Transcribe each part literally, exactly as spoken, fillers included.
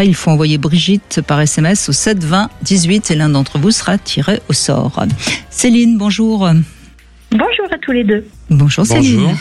ça, il faut envoyer Brigitte par S M S au sept vingt dix-huit et l'un d'entre vous sera tiré au sort. Céline, bonjour. Bonjour à tous les deux. Bonjour, Bonjour. Céline.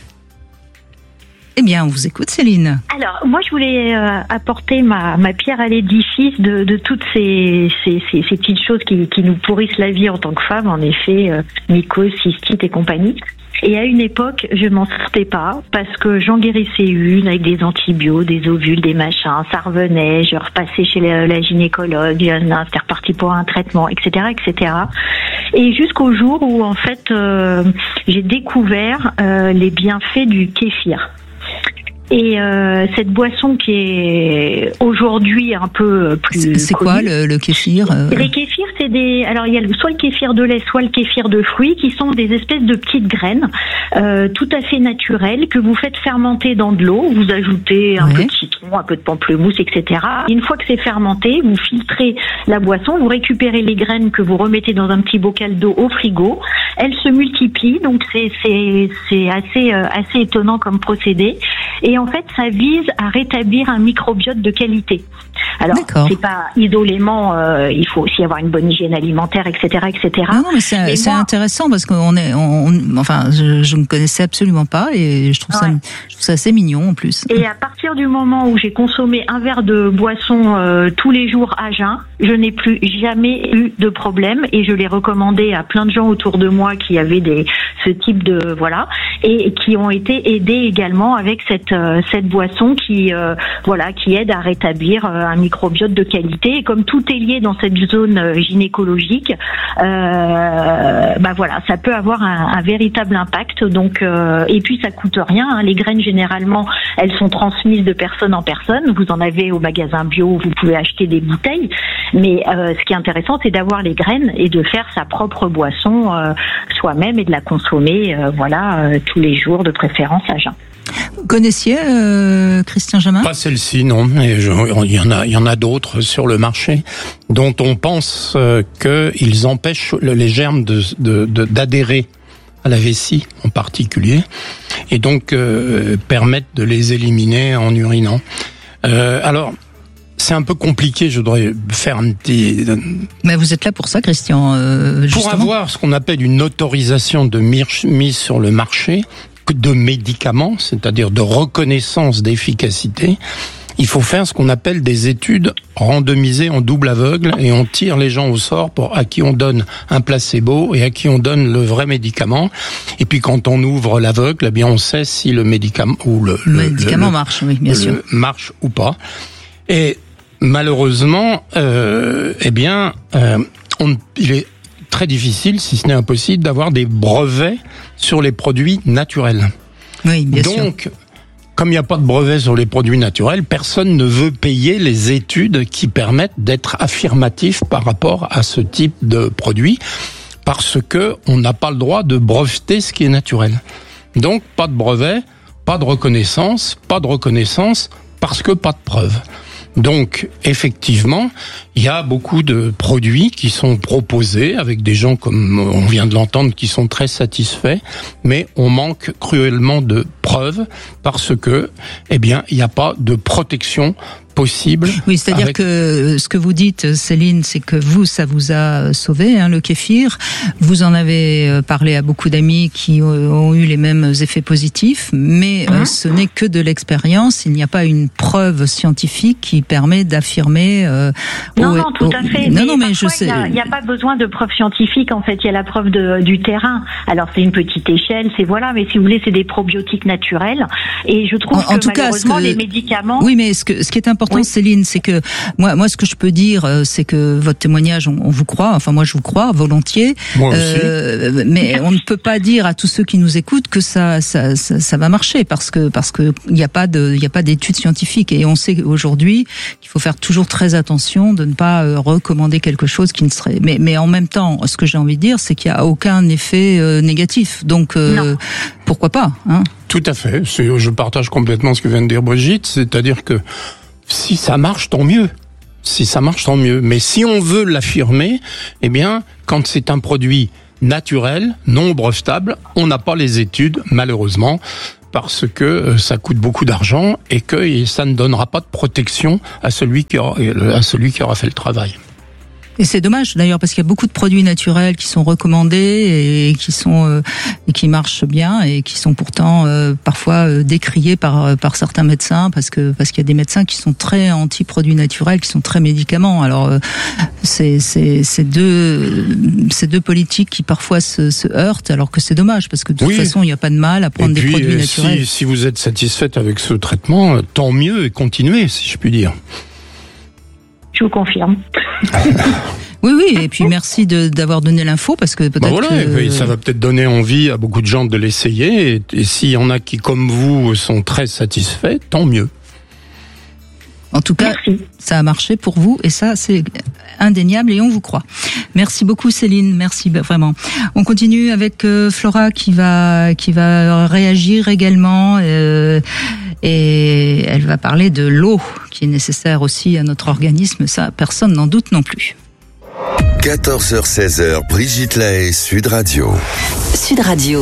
Eh bien, on vous écoute, Céline. Alors, moi, je voulais euh, apporter ma, ma pierre à l'édifice de, de toutes ces, ces, ces, ces petites choses qui, qui nous pourrissent la vie en tant que femme, en effet, euh, mycose, cystite et compagnie. Et à une époque, je m'en sortais pas parce que j'en guérissais une avec des antibiotiques, des ovules, des machins, ça revenait, je repassais chez la, la gynécologue, c'était reparti pour un traitement, et cetera, et cetera. Et jusqu'au jour où, en fait, euh, j'ai découvert euh, les bienfaits du kéfir. Et euh, cette boisson qui est aujourd'hui un peu plus C'est, c'est quoi le, le kéfir euh... Les kéfirs, c'est des. Alors il y a soit le kéfir de lait, soit le kéfir de fruits, qui sont des espèces de petites graines, euh, tout à fait naturelles que vous faites fermenter dans de l'eau. Vous ajoutez un Ouais. peu de citron, un peu de pamplemousse, et cetera. Une fois que c'est fermenté, vous filtrez la boisson, vous récupérez les graines que vous remettez dans un petit bocal d'eau au frigo. Elles se multiplient, donc c'est c'est c'est assez euh, assez étonnant comme procédé. Et en fait, ça vise à rétablir un microbiote de qualité. Alors, D'accord. c'est pas isolément, euh, il faut aussi avoir une bonne hygiène alimentaire, et cetera, et cetera. Non, non, mais c'est, Mais c'est moi- intéressant parce qu'on est, on, on- enfin, je, je ne connaissais absolument pas et je trouve ça, Ouais. je trouve ça assez mignon en plus. Et à partir du moment où j'ai consommé un verre de boisson euh, tous les jours à jeun, je n'ai plus jamais eu de problème et je l'ai recommandé à plein de gens autour de moi qui avaient des ce type de voilà et qui ont été aidés également avec cette euh, cette boisson qui euh, voilà qui aide à rétablir euh, un microbiote de qualité. Et comme tout est lié dans cette zone euh, gynécologique, euh, bah voilà, ça peut avoir un, un véritable impact. Donc euh, et puis ça coûte rien. Hein. Les graines généralement elles sont transmises de personne en personne. Vous en avez au magasin bio, vous pouvez acheter des bouteilles. Mais euh, ce qui est intéressant, c'est d'avoir les graines et de faire sa propre boisson euh, soi-même et de la consommer, euh, voilà, euh, tous les jours, de préférence à jeun. Vous connaissiez euh, Christian Jamin? Pas celle-ci, non. Mais je- il y en a, il y en a d'autres sur le marché dont on pense euh, qu'ils empêchent le- les germes de, de, de- d'adhérer à la vessie en particulier, et donc euh, permettent de les éliminer en urinant. Euh, alors, c'est un peu compliqué. Je voudrais faire un petit. Mais vous êtes là pour ça, Christian. Euh, Pour justement. avoir ce qu'on appelle une autorisation de mir- mise sur le marché de médicaments, c'est-à-dire de reconnaissance d'efficacité, il faut faire ce qu'on appelle des études randomisées en double aveugle, et on tire les gens au sort pour à qui on donne un placebo et à qui on donne le vrai médicament. Et puis quand on ouvre l'aveugle, eh bien on sait si le médicament ou le, Le, le- médicament le- marche, oui, bien le- sûr. marche ou pas. Et malheureusement, euh, eh bien, euh, on, il est très difficile, si ce n'est impossible, d'avoir des brevets sur les produits naturels. Oui, bien sûr. Donc, comme il n'y a pas de brevet sur les produits naturels, personne ne veut payer les études qui permettent d'être affirmatif par rapport à ce type de produit, parce que on n'a pas le droit de breveter ce qui est naturel. Donc, pas de brevet, pas de reconnaissance, pas de reconnaissance, parce que pas de preuve. Donc, effectivement, il y a beaucoup de produits qui sont proposés avec des gens, comme on vient de l'entendre, qui sont très satisfaits, mais on manque cruellement de preuves parce que, eh bien, il n'y a pas de protection possible. Oui, c'est-à-dire avec... que ce que vous dites, Céline, c'est que vous, ça vous a sauvé, hein, le kéfir. Vous en avez parlé à beaucoup d'amis qui ont eu les mêmes effets positifs, mais Mmh. euh, ce n'est que de l'expérience. Il n'y a pas une preuve scientifique qui permet d'affirmer. Euh, Non, au- non, tout à au- fait. Non, non, mais je parfois, sais. Il n'y a, a pas besoin de preuve scientifique, en fait. Il y a la preuve de, du terrain. Alors, c'est une petite échelle, c'est voilà, mais si vous voulez, c'est des probiotiques naturels. Et je trouve En- en que tout cas, ce malheureusement, que- les médicaments... Oui, mais ce, que, ce qui est important, Oui. Céline, c'est que moi, moi, ce que je peux dire, euh, c'est que votre témoignage, on, on vous croit. Enfin, moi, je vous crois volontiers. Moi aussi. Euh, mais on ne peut pas dire à tous ceux qui nous écoutent que ça, ça, ça, ça va marcher parce que parce que il n'y a pas de, il y a pas d'études scientifiques et on sait aujourd'hui qu'il faut faire toujours très attention de ne pas euh, recommander quelque chose qui ne serait. Mais mais en même temps, ce que j'ai envie de dire, c'est qu'il n'y a aucun effet euh, négatif. Donc euh, Non. pourquoi pas, hein? Tout à fait. C'est- Je partage complètement ce que vient de dire Brigitte, c'est-à-dire que si ça marche, tant mieux. Si ça marche, tant mieux. Mais si on veut l'affirmer, eh bien, quand c'est un produit naturel, non brevetable, on n'a pas les études, malheureusement. parce que ça coûte beaucoup d'argent et que ça ne donnera pas de protection à celui qui aura, à celui qui aura fait le travail. Et c'est dommage d'ailleurs parce qu'il y a beaucoup de produits naturels qui sont recommandés et qui sont euh, et qui marchent bien et qui sont pourtant euh, parfois euh, décriés par par certains médecins parce que parce qu'il y a des médecins qui sont très anti-produits naturels, qui sont très médicaments. Alors euh, c'est c'est c'est deux ces deux politiques qui parfois se, se heurtent alors que c'est dommage parce que de toute oui. façon il n'y a pas de mal à prendre et des puis, produits naturels. Si, si vous êtes satisfaite avec ce traitement, tant mieux et continuez si je puis dire. Je vous confirme. Oui, oui, et puis merci de, d'avoir donné l'info parce que peut-être. Ben voilà, que... et ça va peut-être donner envie à beaucoup de gens de l'essayer. Et, et s'il y en a qui, comme vous, sont très satisfaits, tant mieux. En tout cas, merci. Ça a marché pour vous et ça, c'est indéniable et on vous croit. Merci beaucoup, Céline. Merci vraiment. On continue avec euh, Flora qui va qui va réagir également euh, et elle va parler de l'eau qui est nécessaire aussi à notre organisme. Ça, personne n'en doute non plus. quatorze heures seize heures, Brigitte Lahaie, Sud Radio. Sud Radio.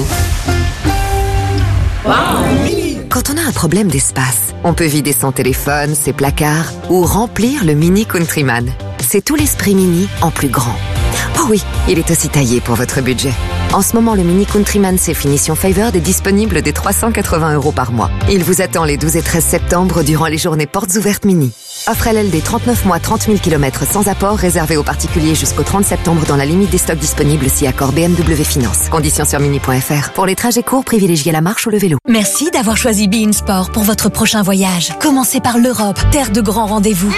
Wow. Quand on a un problème d'espace, on peut vider son téléphone, ses placards ou remplir le Mini Countryman. C'est tout l'esprit Mini en plus grand. Oh oui, il est aussi taillé pour votre budget. En ce moment, le Mini Countryman C Finition Favored est disponible dès trois cent quatre-vingts euros par mois. Il vous attend les douze et treize septembre durant les journées portes ouvertes Mini. Offre L L D trente-neuf mois, trente mille kilomètres sans apport, réservé aux particuliers jusqu'au trente septembre dans la limite des stocks disponibles si accord B M W Finance. Conditions sur mini point f r. Pour les trajets courts, privilégiez la marche ou le vélo. Merci d'avoir choisi Be In Sport pour votre prochain voyage. Commencez par l'Europe, terre de grands rendez-vous.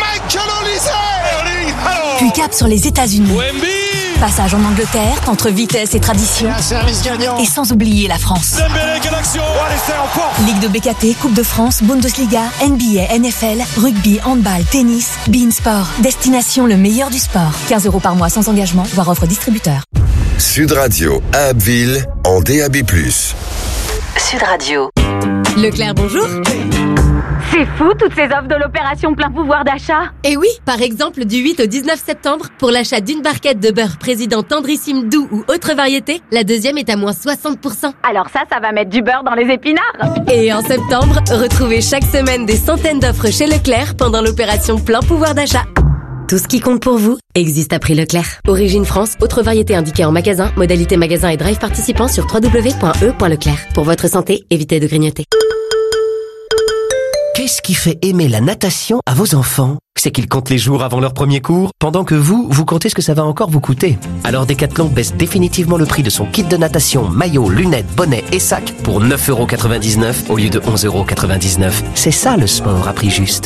Puis cap sur les États-Unis. Passage en Angleterre, entre vitesse et tradition. Et sans oublier la France. Ligue de B K T, Coupe de France, Bundesliga, N B A, N F L, rugby, handball, tennis, Be In Sport. Destination le meilleur du sport. quinze euros par mois sans engagement, voire offre distributeur. Sud Radio à Abbeville en D A B plus. Sud Radio. Leclerc, bonjour. C'est fou, toutes ces offres de l'opération plein pouvoir d'achat. Et oui, par exemple, du huit au dix-neuf septembre, pour l'achat d'une barquette de beurre président tendrissime doux ou autre variété, la deuxième est à moins soixante pour cent. Alors ça, ça va mettre du beurre dans les épinards. Et en septembre, retrouvez chaque semaine des centaines d'offres chez Leclerc pendant l'opération plein pouvoir d'achat. Tout ce qui compte pour vous existe à prix Leclerc. Origine France, autre variété indiquée en magasin, modalité magasin et drive participant sur w w w point e point leclerc. Pour votre santé, évitez de grignoter. Qu'est-ce qui fait aimer la natation à vos enfants ? C'est qu'ils comptent les jours avant leur premier cours, pendant que vous, vous comptez ce que ça va encore vous coûter. Alors Decathlon baisse définitivement le prix de son kit de natation, maillot, lunettes, bonnet et sac pour neuf euros quatre-vingt-dix-neuf au lieu de onze euros quatre-vingt-dix-neuf. C'est ça le sport à prix juste.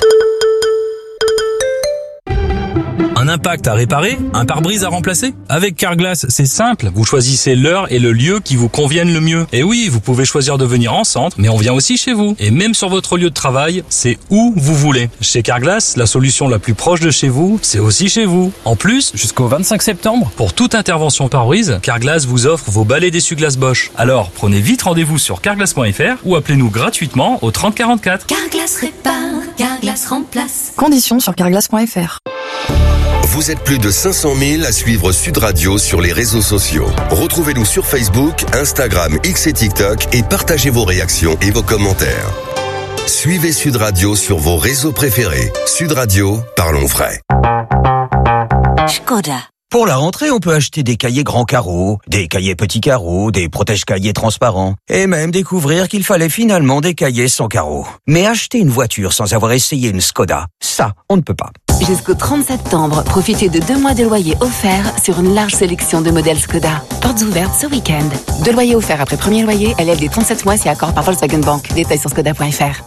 Un impact à réparer, un pare-brise à remplacer? Avec Carglass, c'est simple. Vous choisissez l'heure et le lieu qui vous conviennent le mieux. Et oui, vous pouvez choisir de venir en centre, mais on vient aussi chez vous. Et même sur votre lieu de travail, c'est où vous voulez. Chez Carglass, la solution la plus proche de chez vous, c'est aussi chez vous. En plus, jusqu'au vingt-cinq septembre, pour toute intervention pare-brise, Carglass vous offre vos balais d'essuie-glace Bosch. Alors, prenez vite rendez-vous sur carglass point f r ou appelez-nous gratuitement au trente quarante-quatre. Carglass répare, Carglass remplace. Conditions sur carglass point f r. Vous êtes plus de cinq cent mille à suivre Sud Radio sur les réseaux sociaux. Retrouvez-nous sur Facebook, Instagram, X et TikTok et partagez vos réactions et vos commentaires. Suivez Sud Radio sur vos réseaux préférés. Sud Radio, parlons vrai. Skoda. Pour la rentrée, on peut acheter des cahiers grands carreaux, des cahiers petits carreaux, des protège-cahiers transparents, et même découvrir qu'il fallait finalement des cahiers sans carreaux. Mais acheter une voiture sans avoir essayé une Skoda, ça, on ne peut pas. Jusqu'au trente septembre, profitez de deux mois de loyer offerts sur une large sélection de modèles Skoda. Portes ouvertes ce week-end. Deux loyers offerts après premier loyer, L L D trente-sept mois si accord par Volkswagen Bank. Détails sur skoda point f r.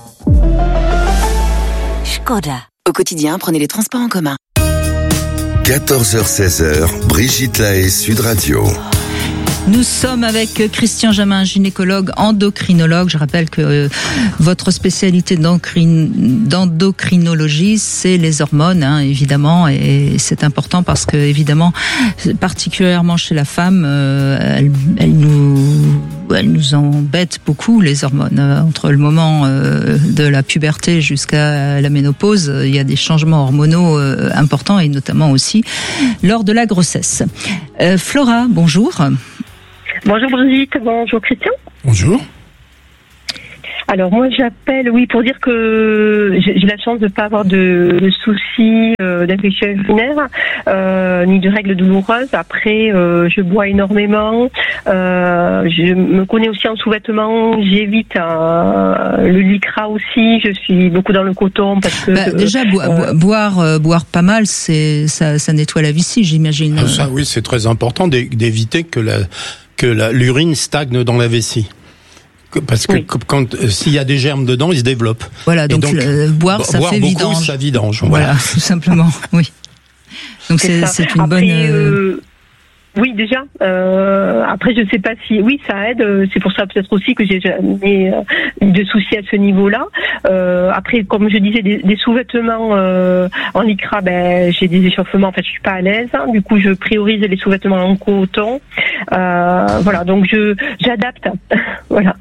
Skoda. Au quotidien, prenez les transports en commun. quatorze heures seize heures, Brigitte Lahaie, Sud Radio. Nous sommes avec Christian Jamin, gynécologue, endocrinologue. Je rappelle que euh, votre spécialité d'endocrinologie, c'est les hormones, hein, évidemment, et c'est important parce que, évidemment, particulièrement chez la femme, euh, elle, elle nous, elle nous embête beaucoup, les hormones. Entre le moment euh, de la puberté jusqu'à la ménopause, il y a des changements hormonaux euh, importants et notamment aussi lors de la grossesse. Euh, Flora, bonjour. Bonjour Brigitte, bonjour Christian. Bonjour. Alors moi j'appelle, oui, pour dire que j'ai j'ai la chance de ne pas avoir de, de soucis euh, d'infection urinaire, euh, ni de règles douloureuses. Après, euh, je bois énormément. Euh, je me connais aussi en sous-vêtements. J'évite euh, le lycra aussi. Je suis beaucoup dans le coton parce que bah, déjà bo- euh, boire euh, boire pas mal, c'est ça, ça nettoie la vessie, j'imagine. Ah, ça, oui, c'est très important d'é- d'éviter que la que la, l'urine stagne dans la vessie. Parce que oui. quand euh, s'il y a des germes dedans, ils se développent. Voilà, donc, donc le, boire, ça boire fait beaucoup, vidange. ça vidange. Voilà, voilà, tout simplement. Oui. Donc c'est, c'est, c'est une après, bonne. Euh... Oui, déjà. Euh, après, je sais pas si... Oui, ça aide. C'est pour ça peut-être aussi que j'ai jamais euh, de soucis à ce niveau-là. Euh, après, comme je disais, des, des sous-vêtements euh, en lycra, ben, j'ai des échauffements. En fait, je suis pas à l'aise. Hein. Du coup, je priorise les sous-vêtements en coton. Euh, voilà, donc je j'adapte. Voilà.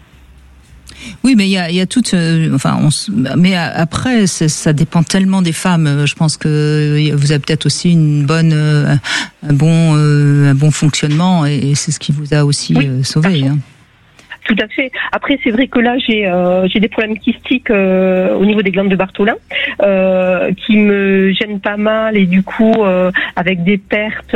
Oui, mais il y a, il y a toute, euh, enfin, on, mais après, ça dépend tellement des femmes. Je pense que vous avez peut-être aussi une bonne, euh, un bon, euh, un bon fonctionnement, et, et c'est ce qui vous a aussi oui, euh, sauvé. Hein. Tout à fait. Après, c'est vrai que là, j'ai euh, j'ai des problèmes kystiques euh, au niveau des glandes de Bartholin euh, qui me gênent pas mal, et du coup, euh, avec des pertes,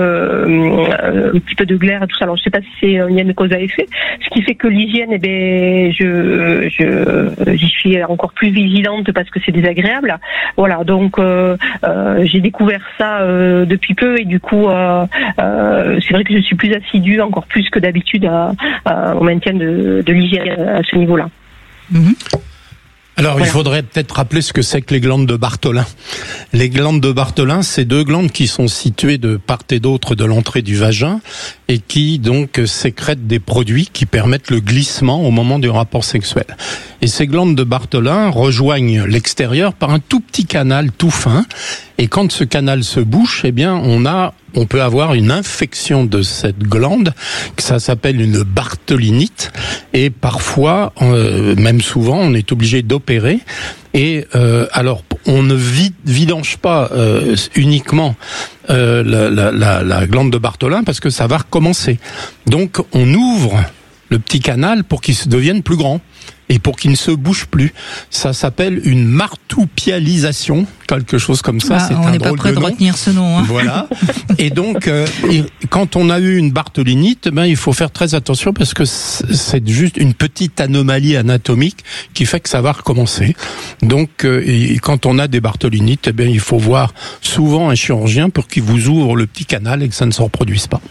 euh, un petit peu de glaire et tout ça. Alors, je sais pas si c'est un lien de cause à effet. Ce qui fait que l'hygiène, eh ben, je je j'y suis encore plus vigilante parce que c'est désagréable. Voilà. Donc, euh, euh, j'ai découvert ça euh, depuis peu, et du coup, euh, euh, c'est vrai que je suis plus assidue, encore plus que d'habitude, à, à, au maintien de De, de l'hygiène à ce niveau-là. Mmh. Alors, voilà. Il faudrait peut-être rappeler ce que c'est que les glandes de Bartholin. Les glandes de Bartholin, c'est deux glandes qui sont situées de part et d'autre de l'entrée du vagin et qui, donc, sécrètent des produits qui permettent le glissement au moment du rapport sexuel. Et ces glandes de Bartholin rejoignent l'extérieur par un tout petit canal tout fin. Et quand ce canal se bouche, eh bien, on a, on peut avoir une infection de cette glande, ça s'appelle une bartholinite, et parfois, euh, même souvent, on est obligé d'opérer. Et euh, alors, on ne vide, vidange pas euh, uniquement euh, la, la, la, la glande de Bartholin parce que ça va recommencer. Donc, on ouvre le petit canal pour qu'il se devienne plus grand et pour qu'il ne se bouge plus. Ça s'appelle une martoupialisation, quelque chose comme ça. Ah, c'est on un n'est pas prêt de, de retenir ce nom. Hein. Voilà. Et donc, euh, et quand on a eu une bartholinite, ben il faut faire très attention parce que c'est juste une petite anomalie anatomique qui fait que ça va recommencer. Donc, euh, et quand on a des bartholinites, ben il faut voir souvent un chirurgien pour qu'il vous ouvre le petit canal et que ça ne se reproduise pas.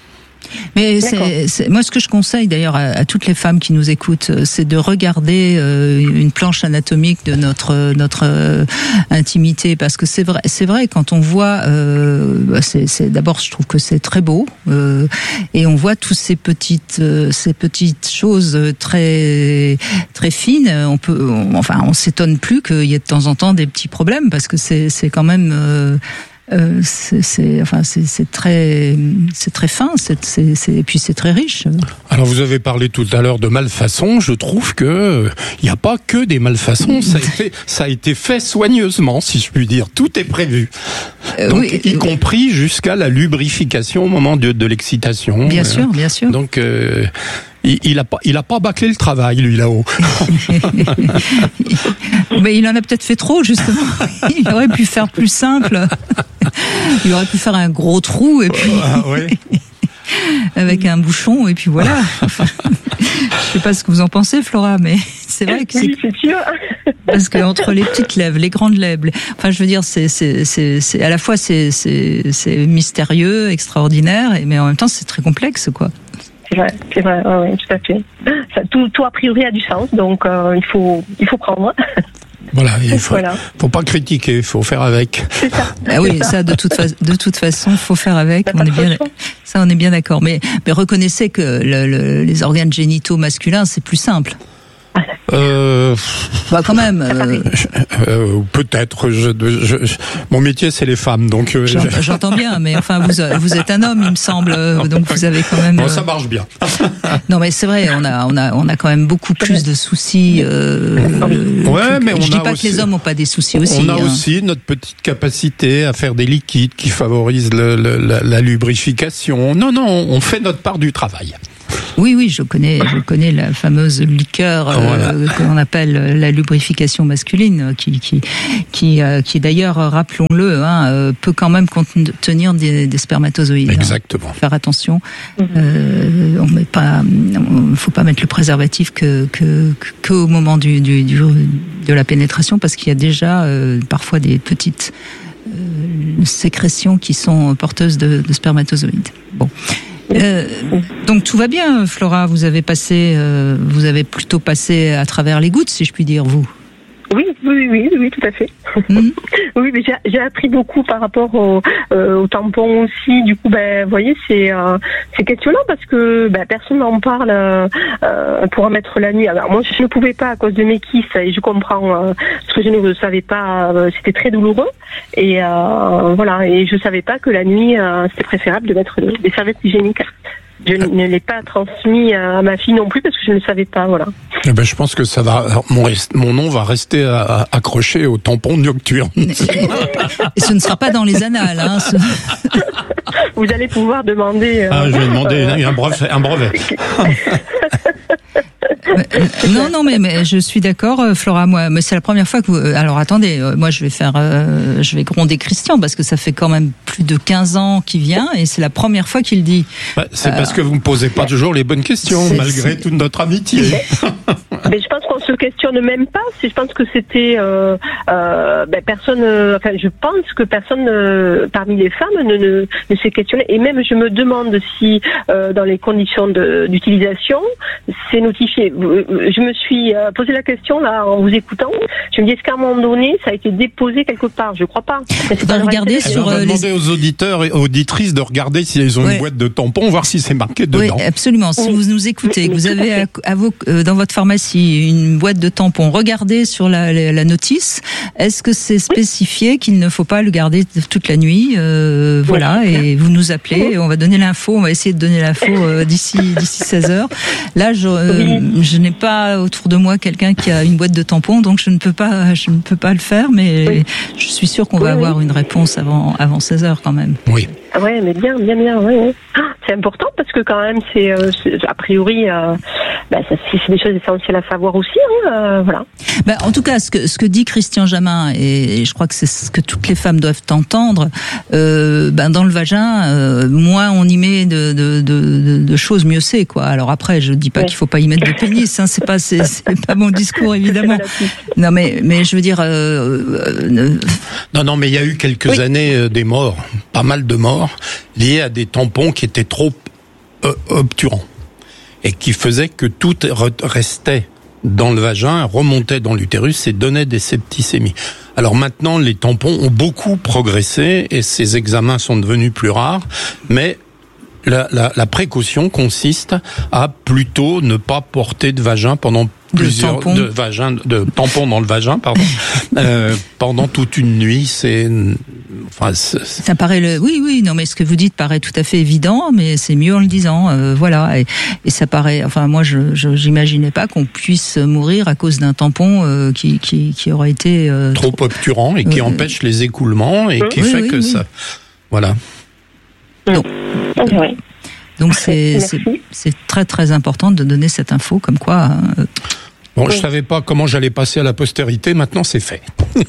Mais c'est, c'est, moi, ce que je conseille d'ailleurs à, à toutes les femmes qui nous écoutent, c'est de regarder euh, une planche anatomique de notre notre euh, intimité, parce que c'est vrai, c'est vrai quand on voit, euh, c'est, c'est d'abord, je trouve que c'est très beau, euh, et on voit toutes ces petites euh, ces petites choses très très fines. On peut, on, enfin, on s'étonne plus qu'il y ait de temps en temps des petits problèmes, parce que c'est c'est quand même euh, Euh, c'est, c'est, enfin, c'est, c'est très, c'est très fin, c'est, c'est, c'est, et puis c'est très riche. Alors vous avez parlé tout à l'heure de malfaçons. Je trouve que il n'y a pas que des malfaçons. Ça a été, ça a été fait soigneusement, si je puis dire. Tout est prévu, euh, donc oui, y compris jusqu'à la lubrification au moment de, de l'excitation. Bien euh, sûr, bien sûr. Donc euh, Il, il a pas, il a pas bâclé le travail, lui, là-haut. Mais il en a peut-être fait trop, justement. Il aurait pu faire plus simple. Il aurait pu faire un gros trou, et puis... Ah, ouais. Avec un bouchon, et puis voilà. Enfin, je sais pas ce que vous en pensez, Flora, mais c'est vrai que oui, c'est... c'est sûr. Parce que entre les petites lèvres, les grandes lèvres, enfin, je veux dire, c'est, c'est, c'est, c'est à la fois c'est, c'est, c'est mystérieux, extraordinaire, mais en même temps, c'est très complexe, quoi. C'est vrai, c'est vrai, oui, ouais, tout à fait. Ça, tout, tout a priori a du sens, donc euh, il faut, il faut prendre. Voilà, il faut, voilà. faut pas critiquer, il faut faire avec. C'est ça. Ah oui, ça de toute fa- de toute façon, faut faire avec. Bah, on est bien, ça, on est bien d'accord. Mais, mais reconnaissez que le, le, les organes génitaux masculins, c'est plus simple. Euh, bah quand même. Euh... Euh, peut-être. Je, je, je, mon métier, c'est les femmes, donc. Euh, j'entends, je... j'entends bien, mais enfin, vous, vous êtes un homme, il me semble, donc vous avez quand même. Bon, ça marche bien. Non, mais c'est vrai, on a, on a, on a quand même beaucoup plus de soucis. Euh, ouais, mais on je dis a pas aussi, que les hommes n'ont pas des soucis aussi. On a hein. aussi notre petite capacité à faire des liquides qui favorisent le, le, la, la lubrification. Non, non, on fait notre part du travail. Oui, oui, je connais, je connais la fameuse liqueur euh, voilà. qu'on appelle la lubrification masculine, qui, qui, qui, euh, qui d'ailleurs, rappelons-le, hein, peut quand même contenir des, des spermatozoïdes. Exactement. Hein. Faire attention. Euh, on met pas, on, faut pas mettre le préservatif que que qu'au moment du, du, du de la pénétration, parce qu'il y a déjà euh, parfois des petites euh, sécrétions qui sont porteuses de, de spermatozoïdes. Bon. Euh, donc tout va bien, Flora. Vous avez passé, euh, vous avez plutôt passé à travers les gouttes, si je puis dire, vous. Oui, oui, oui, oui, tout à fait. Mmh. Oui, mais j'ai, j'ai appris beaucoup par rapport au, euh, au tampon aussi. Du coup, ben, vous voyez, c'est, euh, c'est questionnant parce que ben, personne n'en parle euh, pour en mettre la nuit. Alors moi, je ne pouvais pas à cause de mes kystes et je comprends euh, parce que je ne savais pas. Euh, c'était très douloureux et euh, voilà. Et je savais pas que la nuit, euh, c'était préférable de mettre des serviettes hygiéniques. Je ne l'ai pas transmis à ma fille non plus parce que je ne le savais pas, voilà. Eh ben, je pense que ça va, mon, mon nom va rester à, à, accroché au tampon nocturne. Et ce ne sera pas dans les annales, hein. Ce... Vous allez pouvoir demander. Euh, ah, je vais demander euh, un brevet. Un brevet. Non, non, mais, mais je suis d'accord, Flora. Moi, mais c'est la première fois que vous. Alors, attendez, moi, je vais faire, euh, je vais gronder Christian parce que ça fait quand même plus de quinze ans qu'il vient et c'est la première fois qu'il dit. Bah, c'est euh, parce que vous me posez pas toujours les bonnes questions, malgré c'est... toute notre amitié. Mais je pense qu'on se questionne même pas. Je pense que c'était euh, euh, ben personne. Euh, enfin, je pense que personne euh, parmi les femmes ne, ne, ne s'est questionné. Et même, je me demande si euh, dans les conditions de, d'utilisation, c'est notifié. Je me suis posé la question là en vous écoutant. Je me dis est-ce qu'à un moment donné, ça a été déposé quelque part? Je crois pas. Il faudra regarder sur. On va les... demander aux auditeurs et auditrices de regarder s'ils ont ouais. une boîte de tampons, voir si c'est marqué dedans. Oui, absolument. Si oui. vous nous écoutez, que vous avez à, à vos, euh, dans votre pharmacie une boîte de tampons, regardez sur la, la, la notice. Est-ce que c'est spécifié oui. qu'il ne faut pas le garder toute la nuit? euh, Voilà, oui. et vous nous appelez. Et on va donner l'info. On va essayer de donner l'info euh, d'ici d'ici seize heures. Là, je, euh, oui. je n'ai pas autour de moi quelqu'un qui a une boîte de tampons, donc je ne peux pas, je ne peux pas le faire. Mais oui. je suis sûre qu'on va oui, avoir oui. une réponse avant avant seize heures quand même. Oui. Ah ouais, mais bien, bien, bien. Ouais, ouais. Ah, c'est important parce que quand même, c'est, euh, c'est a priori, euh, bah, ça, c'est, c'est des choses essentielles à savoir aussi. Hein, euh, voilà. Bah, en tout cas, ce que ce que dit Christian Jamin, et, et je crois que c'est ce que toutes les femmes doivent entendre. Euh, ben dans le vagin, euh, moins on y met de de, de de choses, mieux c'est quoi. Alors après, je dis pas ouais. qu'il faut pas y mettre de pénis. Hein, c'est pas c'est, c'est pas mon discours évidemment. Non mais mais je veux dire. Euh, euh, non non mais il y a eu quelques oui. années euh, des morts, pas mal de morts liés à des tampons qui étaient trop euh, obturants et qui faisaient que tout restait dans le vagin, remontait dans l'utérus et donnait des septicémies. Alors maintenant, les tampons ont beaucoup progressé et ces examens sont devenus plus rares, mais la, la, la précaution consiste à plutôt ne pas porter de vagin pendant plusieurs de tampons, de, vagin, de tampons dans le vagin, pardon, euh, pendant toute une nuit. C'est, enfin, c'est... ça paraît le, oui, oui, non, mais ce que vous dites paraît tout à fait évident, mais c'est mieux en le disant, euh, voilà. Et, et ça paraît, enfin, moi, je, je j'imaginais pas qu'on puisse mourir à cause d'un tampon euh, qui, qui, qui aurait été euh, trop, trop obturant et qui euh, empêche les écoulements et qui oui, fait oui, que oui. ça, voilà. Donc, oui. Donc c'est, c'est, c'est très très important de donner cette info comme quoi. Euh, bon, oui. je savais pas comment j'allais passer à la postérité. Maintenant, c'est fait.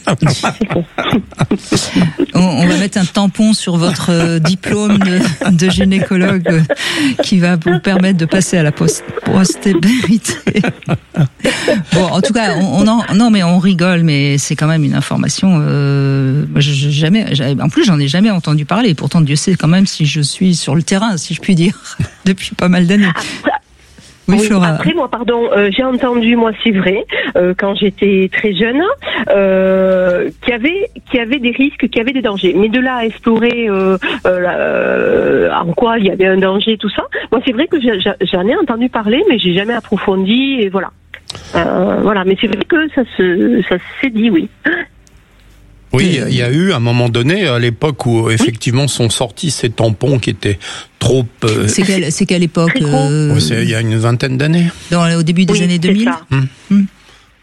on, on va mettre un tampon sur votre euh, diplôme de, de gynécologue euh, qui va vous permettre de passer à la post- postérité. Bon, en tout cas, on, on en, non, mais on rigole, mais c'est quand même une information. Euh, je, je, jamais, en plus, j'en ai jamais entendu parler. Pourtant, Dieu sait quand même si je suis sur le terrain, si je puis dire, depuis pas mal d'années. Oui, oui, Flora. Après, moi, pardon, euh, j'ai entendu, moi, c'est vrai, euh, quand j'étais très jeune, euh, qu'il y avait, qu'il y avait des risques, qu'il y avait des dangers. Mais de là à explorer euh, euh, en quoi il y avait un danger, tout ça, moi, c'est vrai que j'en ai entendu parler, mais j'ai jamais approfondi, et voilà. Euh, voilà, mais c'est vrai que ça se, ça s'est dit, oui. Oui, il y a eu à un moment donné, à l'époque où effectivement sont sortis ces tampons qui étaient trop... Euh... C'est, quelle, c'est quelle époque euh... ouais, c'est il y a une vingtaine d'années. Dans, au début des oui, années deux mille hum. Hum.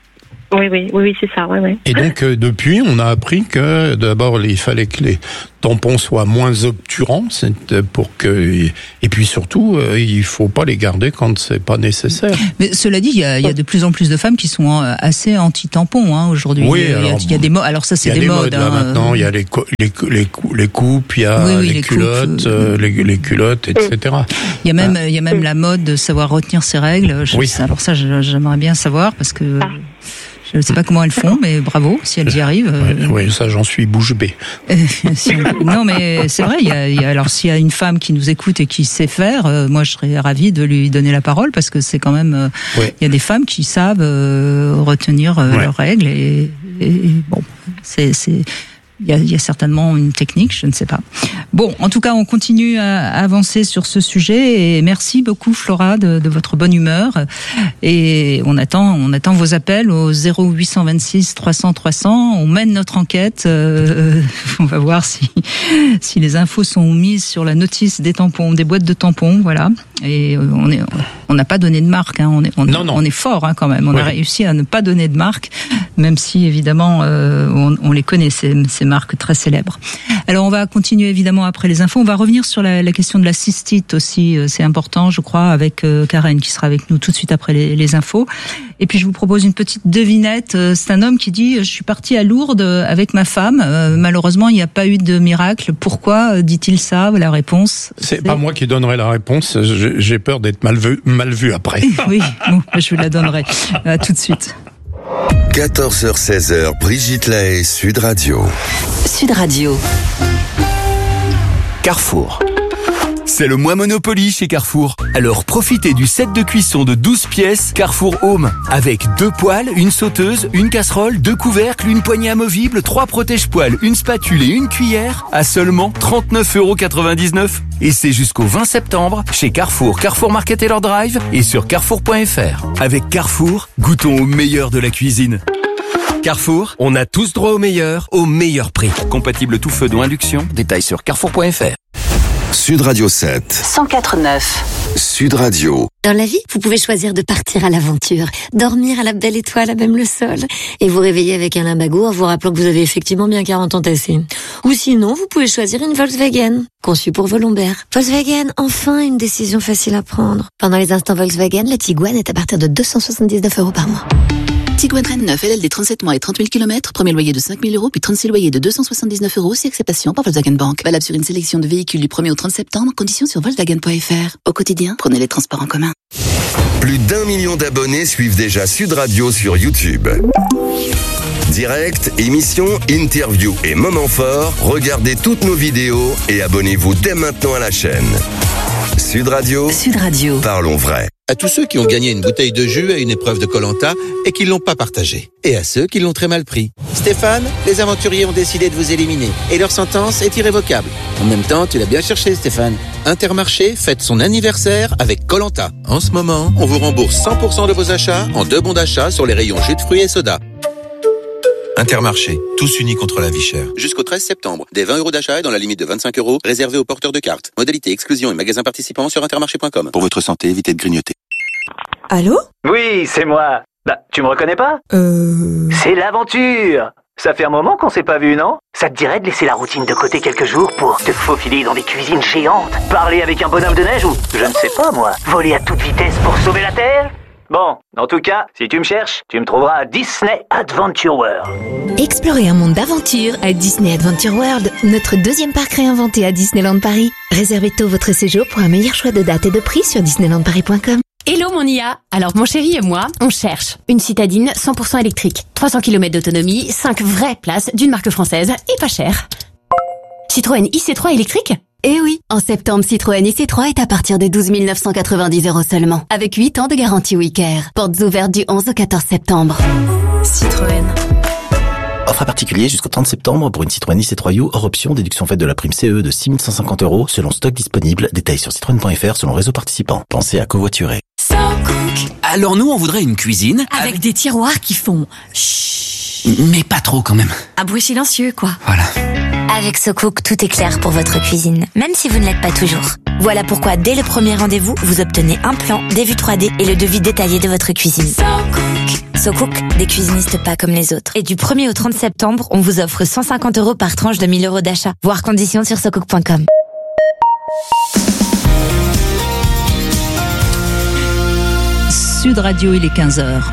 Oui, oui, oui, oui, c'est ça, ouais, ouais. Et donc, euh, depuis, on a appris que, d'abord, il fallait que les tampons soient moins obturants, c'est pour que, et puis surtout, euh, il faut pas les garder quand c'est pas nécessaire. Mais cela dit, il y a, il y a de plus en plus de femmes qui sont assez anti-tampons, hein, aujourd'hui. Oui, il y a, alors, il y a des modes, alors ça, c'est il y a des, des modes, modes, là, hein, maintenant, il y a les, co- les, les, les coupes, il y a oui, oui, les, les culottes, coupes, euh, les, les culottes, et cetera. Il y a même, il y a même la mode de savoir retenir ses règles. Je, oui. Alors ça, j'aimerais bien savoir, parce que je ne sais pas comment elles font, mais bravo, si elles y arrivent. Oui, oui, ça, j'en suis bouche bée. si on... Non, mais c'est vrai, il y a, il y a, alors s'il y a une femme qui nous écoute et qui sait faire, euh, moi je serais ravie de lui donner la parole, parce que c'est quand même, euh, oui. Il y a des femmes qui savent euh, retenir euh, ouais. leurs règles, et, et, et bon, c'est... c'est... Il y, a, il y a certainement une technique, je ne sais pas. Bon, en tout cas, on continue à avancer sur ce sujet, et merci beaucoup Flora de, de votre bonne humeur. Et on attend, on attend vos appels au zéro huit cent vingt-six trois cents trois cents. On mène notre enquête. Euh, on va voir si si les infos sont mises sur la notice des tampons, des boîtes de tampons, voilà. Et on est, on n'a pas donné de marque. Hein. On est, on, non, non. on est fort hein, quand même. On oui. a réussi à ne pas donner de marque, même si évidemment euh, on, on les connaît ces, ces marques très célèbres. Alors on va continuer évidemment après les infos. On va revenir sur la, la question de la cystite aussi. C'est important, je crois, avec euh, Karen qui sera avec nous tout de suite après les, les infos. Et puis je vous propose une petite devinette. C'est un homme qui dit: je suis parti à Lourdes avec ma femme. Euh, malheureusement, il n'y a pas eu de miracle. Pourquoi dit-il ça? La réponse. C'est, c'est pas moi qui donnerai la réponse. J'ai peur d'être mal vu, mal vu après. Oui, bon, je vous la donnerai. À tout de suite. quatorze heures seize heures, Brigitte Lahaie, Sud Radio. Sud Radio. Carrefour. C'est le mois Monopoly chez Carrefour. Alors profitez du set de cuisson de douze pièces Carrefour Home. Avec deux poêles, une sauteuse, une casserole, deux couvercles, une poignée amovible, trois protège-poêles, une spatule et une cuillère à seulement trente-neuf euros quatre-vingt-dix-neuf. Et c'est jusqu'au vingt septembre chez Carrefour, Carrefour Market et leur drive et sur carrefour point f r. Avec Carrefour, goûtons au meilleur de la cuisine. Carrefour, on a tous droit au meilleur, au meilleur prix. Compatible tout feu d'eau induction, détails sur carrefour point f r. Sud Radio sept. cent quatre neuf. Sud Radio. Dans la vie, vous pouvez choisir de partir à l'aventure, dormir à la belle étoile à même le sol, et vous réveiller avec un limbago en vous rappelant que vous avez effectivement bien quarante ans tassés. Ou sinon, vous pouvez choisir une Volkswagen, conçue pour vos lombaires. Volkswagen, enfin une décision facile à prendre. Pendant les instants Volkswagen, la Tiguan est à partir de deux cent soixante-dix-neuf euros par mois. Tiguan Reine neuf, L L D trente-sept mois et trente mille kilomètres, premier loyer de cinq mille euros, puis trente-six loyers de deux cent soixante-dix-neuf euros, si acceptation par Volkswagen Bank. Valable sur une sélection de véhicules du premier au trente septembre, conditions sur volkswagen point f r. Au quotidien, prenez les transports en commun. Plus d'un million d'abonnés suivent déjà Sud Radio sur YouTube. Direct, émissions, interviews et moments forts, regardez toutes nos vidéos et abonnez-vous dès maintenant à la chaîne. Sud Radio. Sud Radio. Parlons vrai. À tous ceux qui ont gagné une bouteille de jus à une épreuve de Koh-Lanta et qui l'ont pas partagée. Et à ceux qui l'ont très mal pris. Stéphane, les aventuriers ont décidé de vous éliminer. Et leur sentence est irrévocable. En même temps, tu l'as bien cherché, Stéphane. Intermarché fête son anniversaire avec Koh-Lanta. En ce moment, on vous rembourse cent pour cent de vos achats en deux bons d'achat sur les rayons jus de fruits et soda. Intermarché, tous unis contre la vie chère. Jusqu'au treize septembre, des vingt euros d'achat et dans la limite de vingt-cinq euros, réservés aux porteurs de cartes. Modalité exclusion et magasins participants sur intermarché point com. Pour votre santé, évitez de grignoter. Allô? Oui, c'est moi. Bah, tu me reconnais pas? Euh... C'est l'aventure. Ça fait un moment qu'on s'est pas vu, non? Ça te dirait de laisser la routine de côté quelques jours pour te faufiler dans des cuisines géantes, parler avec un bonhomme de neige ou, je ne sais pas moi, voler à toute vitesse pour sauver la Terre? Bon, en tout cas, si tu me cherches, tu me trouveras à Disney Adventure World. Explorez un monde d'aventure à Disney Adventure World, notre deuxième parc réinventé à Disneyland Paris. Réservez tôt votre séjour pour un meilleur choix de date et de prix sur disneyland paris point com. Hello mon I A. Alors mon chéri et moi, on cherche une citadine cent pour cent électrique, trois cents kilomètres d'autonomie, cinq vraies places d'une marque française et pas cher. Citroën I C trois électrique? Eh oui, en septembre, Citroën I C trois est à partir de douze mille neuf cent quatre-vingt-dix euros seulement, avec huit ans de garantie WeCare. Portes ouvertes du onze au quatorze septembre. Citroën. Offre à particulier jusqu'au trente septembre pour une Citroën I C trois U hors option, déduction faite de la prime C E de six mille cent cinquante euros selon stock disponible. Détails sur citroën point f r selon réseau participant. Pensez à covoiturer. Alors nous, on voudrait une cuisine avec, avec des tiroirs qui font chut. Mais pas trop quand même. Un bruit silencieux, quoi. Voilà. Avec SoCook, tout est clair pour votre cuisine, même si vous ne l'êtes pas toujours. Voilà pourquoi dès le premier rendez-vous, vous obtenez un plan, des vues trois D et le devis détaillé de votre cuisine. So Cook, des cuisinistes pas comme les autres. Et du premier au trente septembre, on vous offre cent cinquante euros par tranche de mille euros d'achat. Voir conditions sur so cook point com. Sud Radio, il est quinze heures.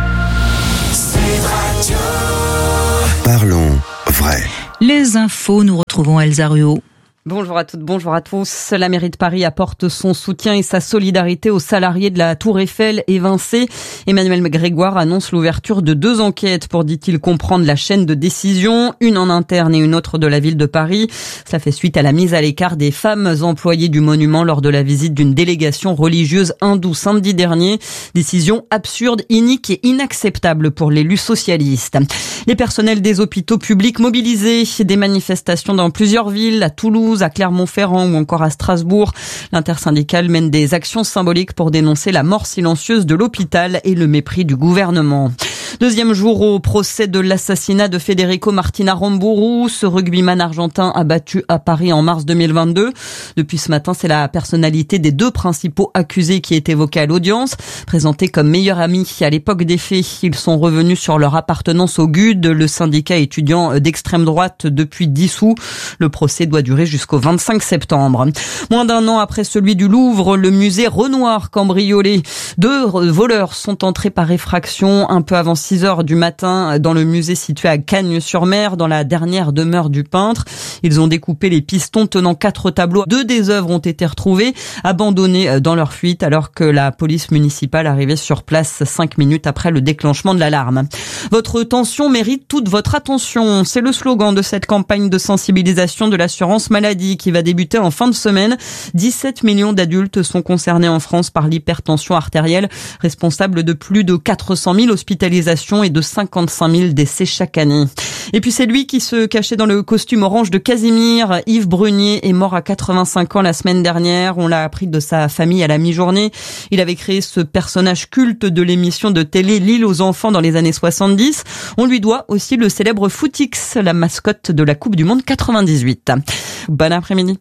Parlons vrai. Les infos, nous retrouvons Elsa Ruot. Bonjour à toutes, bonjour à tous. La mairie de Paris apporte son soutien et sa solidarité aux salariés de la Tour Eiffel évincés. Emmanuel Grégoire annonce l'ouverture de deux enquêtes pour, dit-il, comprendre la chaîne de décision, une en interne et une autre de la ville de Paris. Cela fait suite à la mise à l'écart des femmes employées du monument lors de la visite d'une délégation religieuse hindoue samedi dernier. Décision absurde, inique et inacceptable pour l'élu socialiste. Les personnels des hôpitaux publics mobilisés, des manifestations dans plusieurs villes, à Toulouse, à Clermont-Ferrand ou encore à Strasbourg. L'intersyndicale mène des actions symboliques pour dénoncer la mort silencieuse de l'hôpital et le mépris du gouvernement. Deuxième jour au procès de l'assassinat de Federico Martina Ramburú, ce rugbyman argentin abattu à Paris en mars deux mille vingt-deux. Depuis ce matin, c'est la personnalité des deux principaux accusés qui est évoquée à l'audience. Présentés comme meilleurs amis à l'époque des faits, ils sont revenus sur leur appartenance au G U D, le syndicat étudiant d'extrême droite depuis dissous. Le procès doit durer jusqu'au vingt-cinq septembre. Moins d'un an après celui du Louvre, le musée Renoir cambriolé. Deux voleurs sont entrés par effraction un peu avant six heures du matin dans le musée situé à Cagnes-sur-Mer, dans la dernière demeure du peintre. Ils ont découpé les pistons tenant quatre tableaux. Deux des œuvres ont été retrouvées, abandonnées dans leur fuite, alors que la police municipale arrivait sur place cinq minutes après le déclenchement de l'alarme. Votre tension mérite toute votre attention. C'est le slogan de cette campagne de sensibilisation de l'assurance maladie qui va débuter en fin de semaine. dix-sept millions d'adultes sont concernés en France par l'hypertension artérielle, responsable de plus de quatre cent mille hospitalisations et de cinquante-cinq mille décès chaque année. Et puis c'est lui qui se cachait dans le costume orange de Casimir. Yves Brunier est mort à quatre-vingt-cinq ans la semaine dernière. On l'a appris de sa famille à la mi-journée. Il avait créé ce personnage culte de l'émission de télé L'île aux enfants dans les années soixante-dix. On lui doit aussi le célèbre Footix, la mascotte de la Coupe du Monde quatre-vingt-dix-huit. Bon après-midi.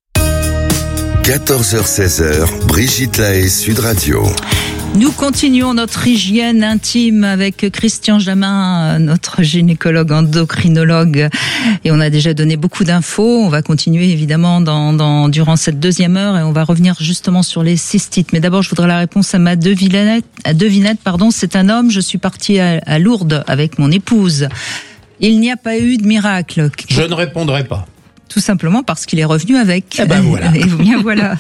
quatorze heures seize heures, Brigitte Lahaie, Sud Radio. Nous continuons notre hygiène intime avec Christian Jamin, notre gynécologue endocrinologue, et on a déjà donné beaucoup d'infos. On va continuer évidemment dans, dans, durant cette deuxième heure et on va revenir justement sur les cystites. Mais d'abord, je voudrais la réponse à ma devinette. À devinette, pardon. C'est un homme. Je suis partie à, à Lourdes avec mon épouse. Il n'y a pas eu de miracle. Je ne répondrai pas. Tout simplement parce qu'il est revenu avec. Eh ben voilà. Et bien voilà.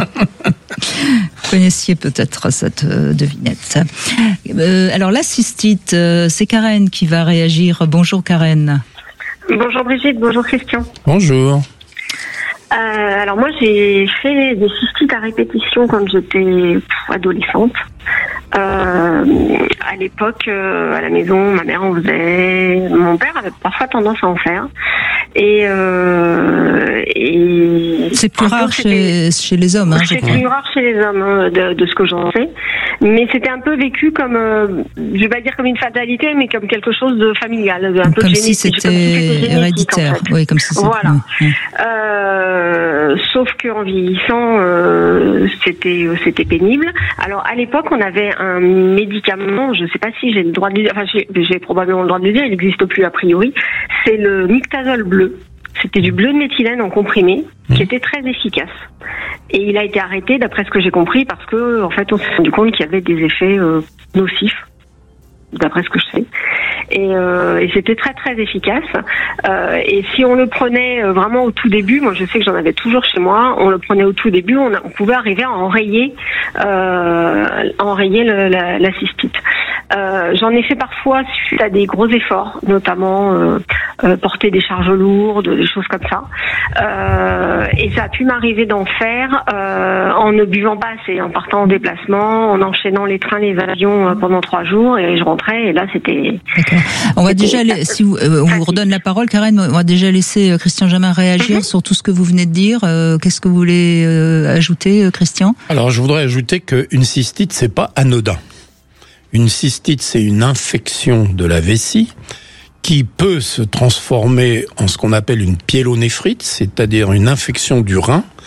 Vous connaissiez peut-être cette euh, devinette. Euh, alors la cystite, euh, c'est Karen qui va réagir. Bonjour Karen. Bonjour Brigitte, bonjour Christian. Bonjour. Euh, alors moi j'ai fait des cystites à répétition quand j'étais pff, adolescente. Euh, à l'époque, euh, à la maison, ma mère en faisait, mon père avait parfois tendance à en faire. Et, euh, et c'est plus rare chez, chez les hommes. Hein, c'est plus rare chez les hommes, hein, de, de ce que j'en sais. Mais c'était un peu vécu comme, euh, je vais pas dire comme une fatalité, mais comme quelque chose de familial, un peu comme génétique, si c'était comme si c'était héréditaire. En fait. Oui, comme si c'était. Voilà. Mmh. Euh, sauf qu'en vieillissant, euh, c'était c'était pénible. Alors à l'époque, on avait un médicament, je sais pas si j'ai le droit de le dire, enfin j'ai, j'ai probablement le droit de le dire, il n'existe plus a priori. C'est le Mictazole bleu. C'était du bleu de méthylène en comprimé, qui était très efficace. Et il a été arrêté, d'après ce que j'ai compris, parce que en fait, on s'est rendu compte qu'il y avait des effets euh, nocifs, d'après ce que je sais. Et, euh, et c'était très très efficace. Euh, et si on le prenait vraiment au tout début, moi je sais que j'en avais toujours chez moi, on le prenait au tout début, on, a, on pouvait arriver à enrayer, euh, enrayer le, la, la cystite. Euh, j'en ai fait parfois suite à des gros efforts, notamment euh, euh, porter des charges lourdes, des choses comme ça. Euh, et ça a pu m'arriver d'en faire euh, en ne buvant pas assez, en partant en déplacement, en enchaînant les trains, les avions euh, pendant trois jours, et je rentrais, et là c'était... D'accord. On va déjà, si vous, euh, on vous redonne la parole, Karen, on va déjà laisser Christian Jamin réagir mm-hmm. sur tout ce que vous venez de dire. Euh, qu'est-ce que vous voulez euh, ajouter, Christian ? Alors, je voudrais ajouter qu'une cystite, c'est pas anodin. Une cystite, c'est une infection de la vessie qui peut se transformer en ce qu'on appelle une pyélonéphrite, c'est-à-dire une infection du rein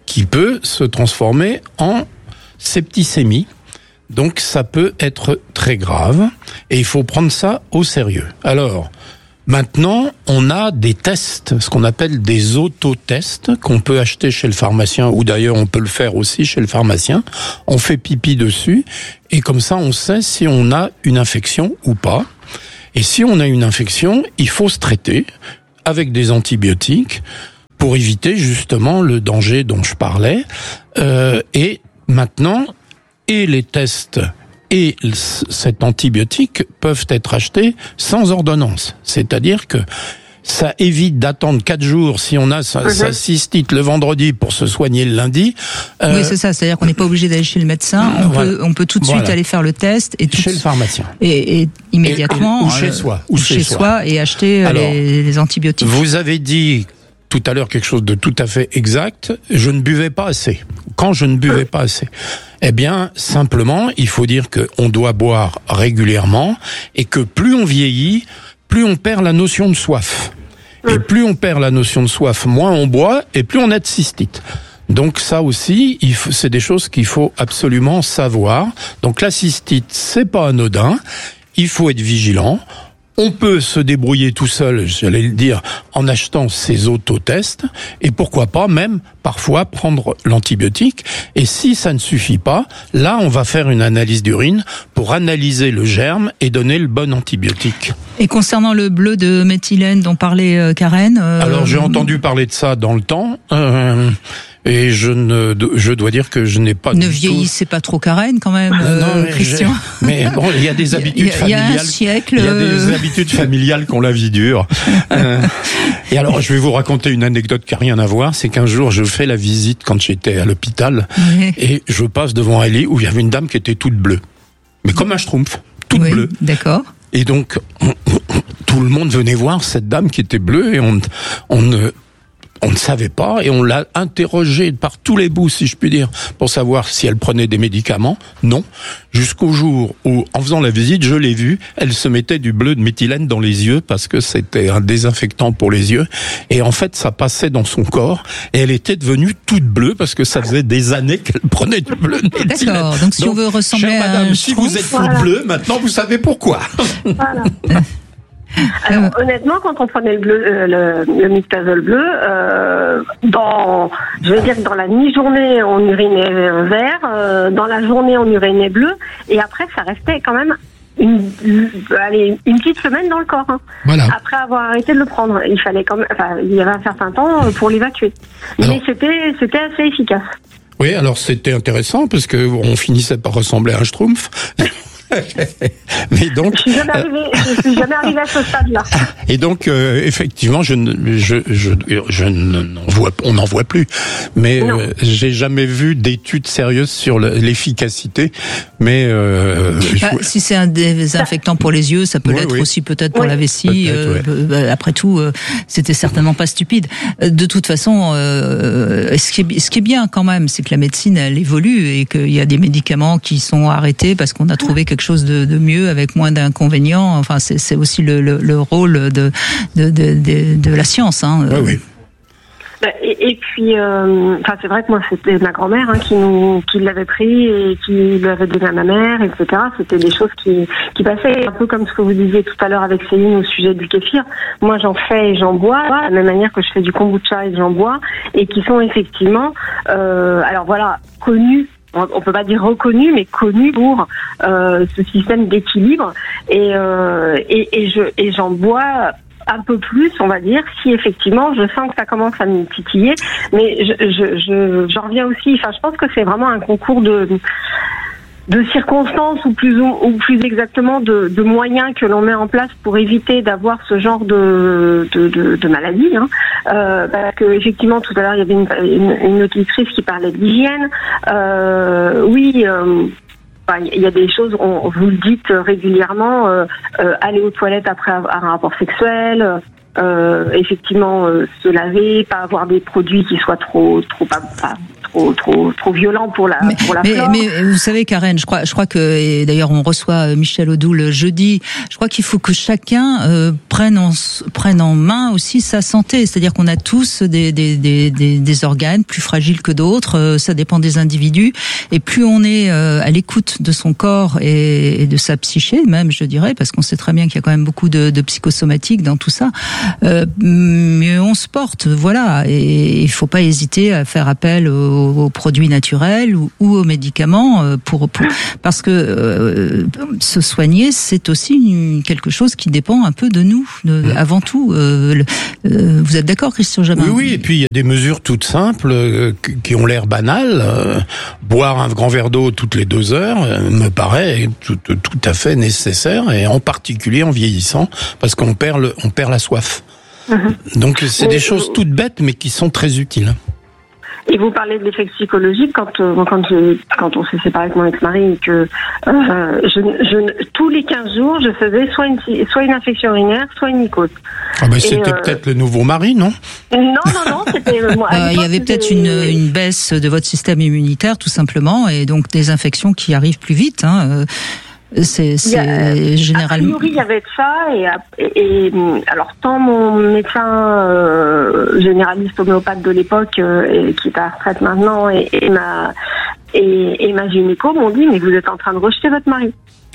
qui peut se transformer en septicémie. Donc ça peut être très grave et il faut prendre ça au sérieux. Alors, maintenant, on a des tests, ce qu'on appelle des autotests qu'on peut acheter chez le pharmacien ou d'ailleurs on peut le faire aussi chez le pharmacien. On fait pipi dessus et comme ça on sait si on a une infection ou pas. Et si on a une infection, il faut se traiter avec des antibiotiques pour éviter justement le danger dont je parlais. Euh, et maintenant, et les tests et cet antibiotique peuvent être achetés sans ordonnance. C'est-à-dire que ça évite d'attendre quatre jours si on a sa, mmh. sa cystite le vendredi pour se soigner le lundi. Euh, oui, c'est ça. C'est-à-dire qu'on n'est pas obligé d'aller chez le médecin. On voilà. peut, on peut tout de suite voilà. aller faire le test et tout chez le pharmacien et, et immédiatement et, ou chez euh, soi ou chez, chez soi. soi et acheter Alors, les, les antibiotiques. Vous avez dit tout à l'heure quelque chose de tout à fait exact. Je ne buvais pas assez. Quand je ne buvais pas assez, eh bien, simplement, il faut dire qu'on doit boire régulièrement et que plus on vieillit, plus on perd la notion de soif. Et plus on perd la notion de soif, moins on boit et plus on a de cystite. Donc ça aussi, il faut, c'est des choses qu'il faut absolument savoir. Donc la cystite, c'est pas anodin. Il faut être vigilant. On peut se débrouiller tout seul, j'allais le dire, en achetant ces autotests, et pourquoi pas même parfois prendre l'antibiotique. Et si ça ne suffit pas, là on va faire une analyse d'urine pour analyser le germe et donner le bon antibiotique. Et concernant le bleu de méthylène dont parlait euh, Karen, euh... alors j'ai entendu parler de ça dans le temps. Euh... Et je ne, je dois dire que je n'ai pas. Ne vieillissez tout... pas trop, Karen, quand même, euh, non, mais Christian. Mais bon, il y a des habitudes familiales. Il y a un siècle. Il y a des habitudes familiales qu'on la vie dure. euh, et alors, je vais vous raconter une anecdote qui n'a rien à voir. C'est qu'un jour, je fais la visite quand j'étais à l'hôpital, oui. et je passe devant un lit où il y avait une dame qui était toute bleue, mais comme un schtroumpf, toute oui, bleue. D'accord. Et donc, on, on, tout le monde venait voir cette dame qui était bleue, et on, on ne. On ne savait pas et on l'a interrogée par tous les bouts, si je puis dire, pour savoir si elle prenait des médicaments. Non. Jusqu'au jour où, en faisant la visite, je l'ai vue, elle se mettait du bleu de méthylène dans les yeux parce que c'était un désinfectant pour les yeux. Et en fait, ça passait dans son corps et elle était devenue toute bleue parce que ça faisait des années qu'elle prenait du bleu de méthylène. D'accord. Donc si Donc, on veut ressembler chère à madame, un si schtroumpf, vous êtes toute voilà. bleue, maintenant vous savez pourquoi. Voilà. Alors, honnêtement, quand on prenait le bleu, euh, le, le Mistazol bleu, euh, dans, je veux dire que dans la mi-journée, on urinait vert, euh, dans la journée, on urinait bleu, et après, ça restait quand même une, allez, une petite semaine dans le corps. Hein. Voilà. Après avoir arrêté de le prendre, il fallait quand même, enfin, il y avait un certain temps pour l'évacuer. Alors, mais c'était, c'était assez efficace. Oui, alors c'était intéressant parce que on finissait par ressembler à un schtroumpf. Mais donc, je suis jamais arrivé, je suis jamais arrivé à ce stade-là. Et donc, euh, effectivement, je, je, je, je n'en vois, on n'en voit plus. Mais euh, j'ai jamais vu d'études sérieuses sur l'efficacité. Mais euh, bah, je... si c'est un désinfectant pour les yeux, ça peut oui, l'être oui. aussi peut-être pour oui. la vessie. Euh, ouais. Après tout, euh, c'était certainement pas stupide. De toute façon, euh, ce qui est, ce qui est bien quand même, c'est que la médecine elle évolue et qu'il y a des médicaments qui sont arrêtés parce qu'on a trouvé quelque chose de, de mieux avec moins d'inconvénients. Enfin, c'est, c'est aussi le, le, le rôle de, de, de, de, de la science. Hein. Oui, oui. Et, et puis, euh, enfin, c'est vrai que moi, c'était ma grand-mère hein, qui nous, qui l'avait pris et qui l'avait donné à ma mère, et cetera. C'était des choses qui, qui passaient un peu comme ce que vous disiez tout à l'heure avec Céline au sujet du kéfir. Moi, j'en fais et j'en bois, de la même manière que je fais du kombucha et j'en bois, et qui sont effectivement, euh, alors voilà, connus. On peut pas dire reconnu, mais connu pour euh, ce système d'équilibre. Et, euh, et, et, je, et j'en bois un peu plus, on va dire, si effectivement je sens que ça commence à me titiller. Mais je, je, je, j'en reviens aussi. Enfin, je pense que c'est vraiment un concours de de circonstances ou plus ou, ou plus exactement de, de moyens que l'on met en place pour éviter d'avoir ce genre de de, de, de maladie. Hein. Euh, parce que effectivement tout à l'heure il y avait une, une, une auditrice qui parlait de l'hygiène. Euh, oui. Euh, il y a des choses, on, vous le dites régulièrement, euh, euh, aller aux toilettes après un rapport sexuel. Euh, effectivement, euh, se laver, pas avoir des produits qui soient trop, trop, pas, pas, trop trop trop violent pour la mais, pour la mais, flore. mais vous savez, Karen, je crois je crois que et d'ailleurs on reçoit Michel Odoul jeudi. Je crois qu'il faut que chacun euh, prenne en prenne en main aussi sa santé. C'est-à-dire qu'on a tous des des des des, des organes plus fragiles que d'autres. Euh, ça dépend des individus. Et plus on est euh, à l'écoute de son corps et, et de sa psyché, même, je dirais, parce qu'on sait très bien qu'il y a quand même beaucoup de, de psychosomatique dans tout ça. Euh, mieux on se porte, voilà. Et il faut pas hésiter à faire appel aux, aux produits naturels ou, ou aux médicaments pour, pour parce que euh, se soigner, c'est aussi une, quelque chose qui dépend un peu de nous, de, avant tout. Euh, le, euh, vous êtes d'accord, Christian Jamin? Oui, oui. Et puis il y a des mesures toutes simples euh, qui ont l'air banales. Euh, boire un grand verre d'eau toutes les deux heures euh, me paraît tout, tout à fait nécessaire, et en particulier en vieillissant, parce qu'on perd le, on perd la soif. Mmh. Donc c'est des choses toutes bêtes, mais qui sont très utiles. Et vous parlez de l'effet psychologique quand euh, quand je, quand on s'est séparé avec mon ex-mari et que euh, je, je tous les quinze jours je faisais soit une soit une infection urinaire, soit une mycose. Ah ben c'était euh, peut-être le nouveau mari, non? Non non non, c'était moi. Euh, il y avait peut-être une une baisse de votre système immunitaire tout simplement, et donc des infections qui arrivent plus vite. Hein. Euh, C'est, c'est a, généralement. A priori, il y avait de ça, et, et, et alors tant mon médecin euh, généraliste homéopathe de l'époque, euh, et, qui est à la retraite maintenant, et, et ma et, et ma gynéco m'ont dit, mais vous êtes en train de rejeter votre mari.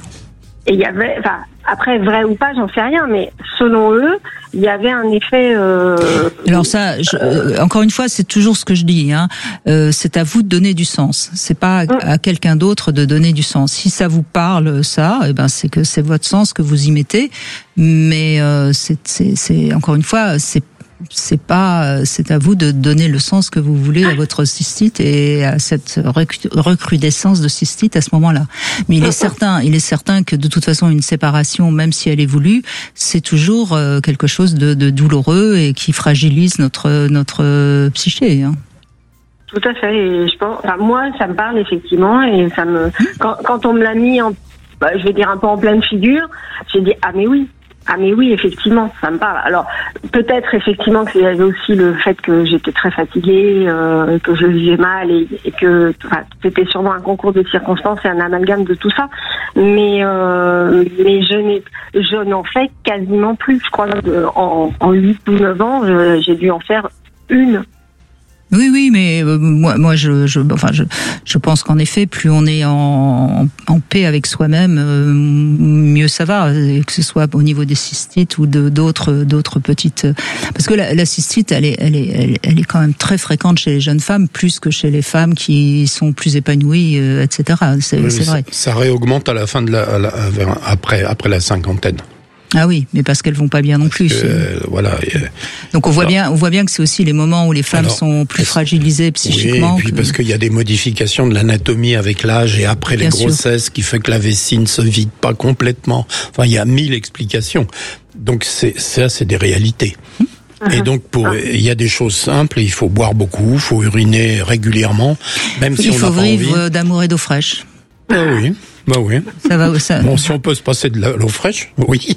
Et il y avait, enfin, après, vrai ou pas, j'en sais rien, mais selon eux, il y avait un effet... Euh, Alors ça, je, euh, encore une fois, c'est toujours ce que je dis, hein, euh, c'est à vous de donner du sens. C'est pas à, à quelqu'un d'autre de donner du sens. Si ça vous parle, ça, eh ben, c'est que c'est votre sens que vous y mettez, mais euh, c'est, c'est, c'est, encore une fois, c'est c'est pas, c'est à vous de donner le sens que vous voulez à votre cystite et à cette recrudescence de cystite à ce moment-là. Mais il est certain, il est certain que de toute façon une séparation, même si elle est voulue, c'est toujours quelque chose de, de douloureux et qui fragilise notre notre psyché. Hein. Tout à fait. Et je pense, enfin, moi, ça me parle effectivement, et ça me, quand, quand on me l'a mis en, bah, je vais dire un peu en pleine figure, j'ai dit ah mais oui. Ah mais oui, effectivement, ça me parle. Alors peut-être effectivement qu'il y avait aussi le fait que j'étais très fatiguée, euh, que je vivais mal, et, et que enfin, c'était sûrement un concours de circonstances et un amalgame de tout ça. Mais euh, mais je n'ai je n'en fais quasiment plus. Je crois que en, en huit ou neuf ans, je, j'ai dû en faire une. Oui, oui, mais euh, moi, moi, je, je, enfin, je, je pense qu'en effet, plus on est en, en paix avec soi-même, euh, mieux ça va, que ce soit au niveau des cystites ou de d'autres, d'autres petites. Parce que la, la cystite, elle est, elle est, elle, elle est quand même très fréquente chez les jeunes femmes, plus que chez les femmes qui sont plus épanouies, euh, et cetera. C'est, oui, c'est vrai. Ça, ça réaugmente à la fin de la, à la après, après la cinquantaine. Ah oui, mais parce qu'elles vont pas bien non plus. Que, euh, voilà. Donc on voit bien, on voit bien que c'est aussi les moments où les femmes Alors, sont plus fragilisées psychiquement. Oui, et puis que... parce qu'il y a des modifications de l'anatomie avec l'âge et après bien les grossesses, sûr. Qui fait que la vessie ne se vide pas complètement. Enfin, il y a mille explications. Donc c'est ça, c'est des réalités. Mmh. Et donc pour, il y a des choses simples. Il faut boire beaucoup, il faut uriner régulièrement, même si on n'a pas envie. Il faut vivre d'amour et d'eau fraîche. Ah oui. Bah oui. Ça va, ça... Bon, si on peut se passer de l'eau fraîche, oui.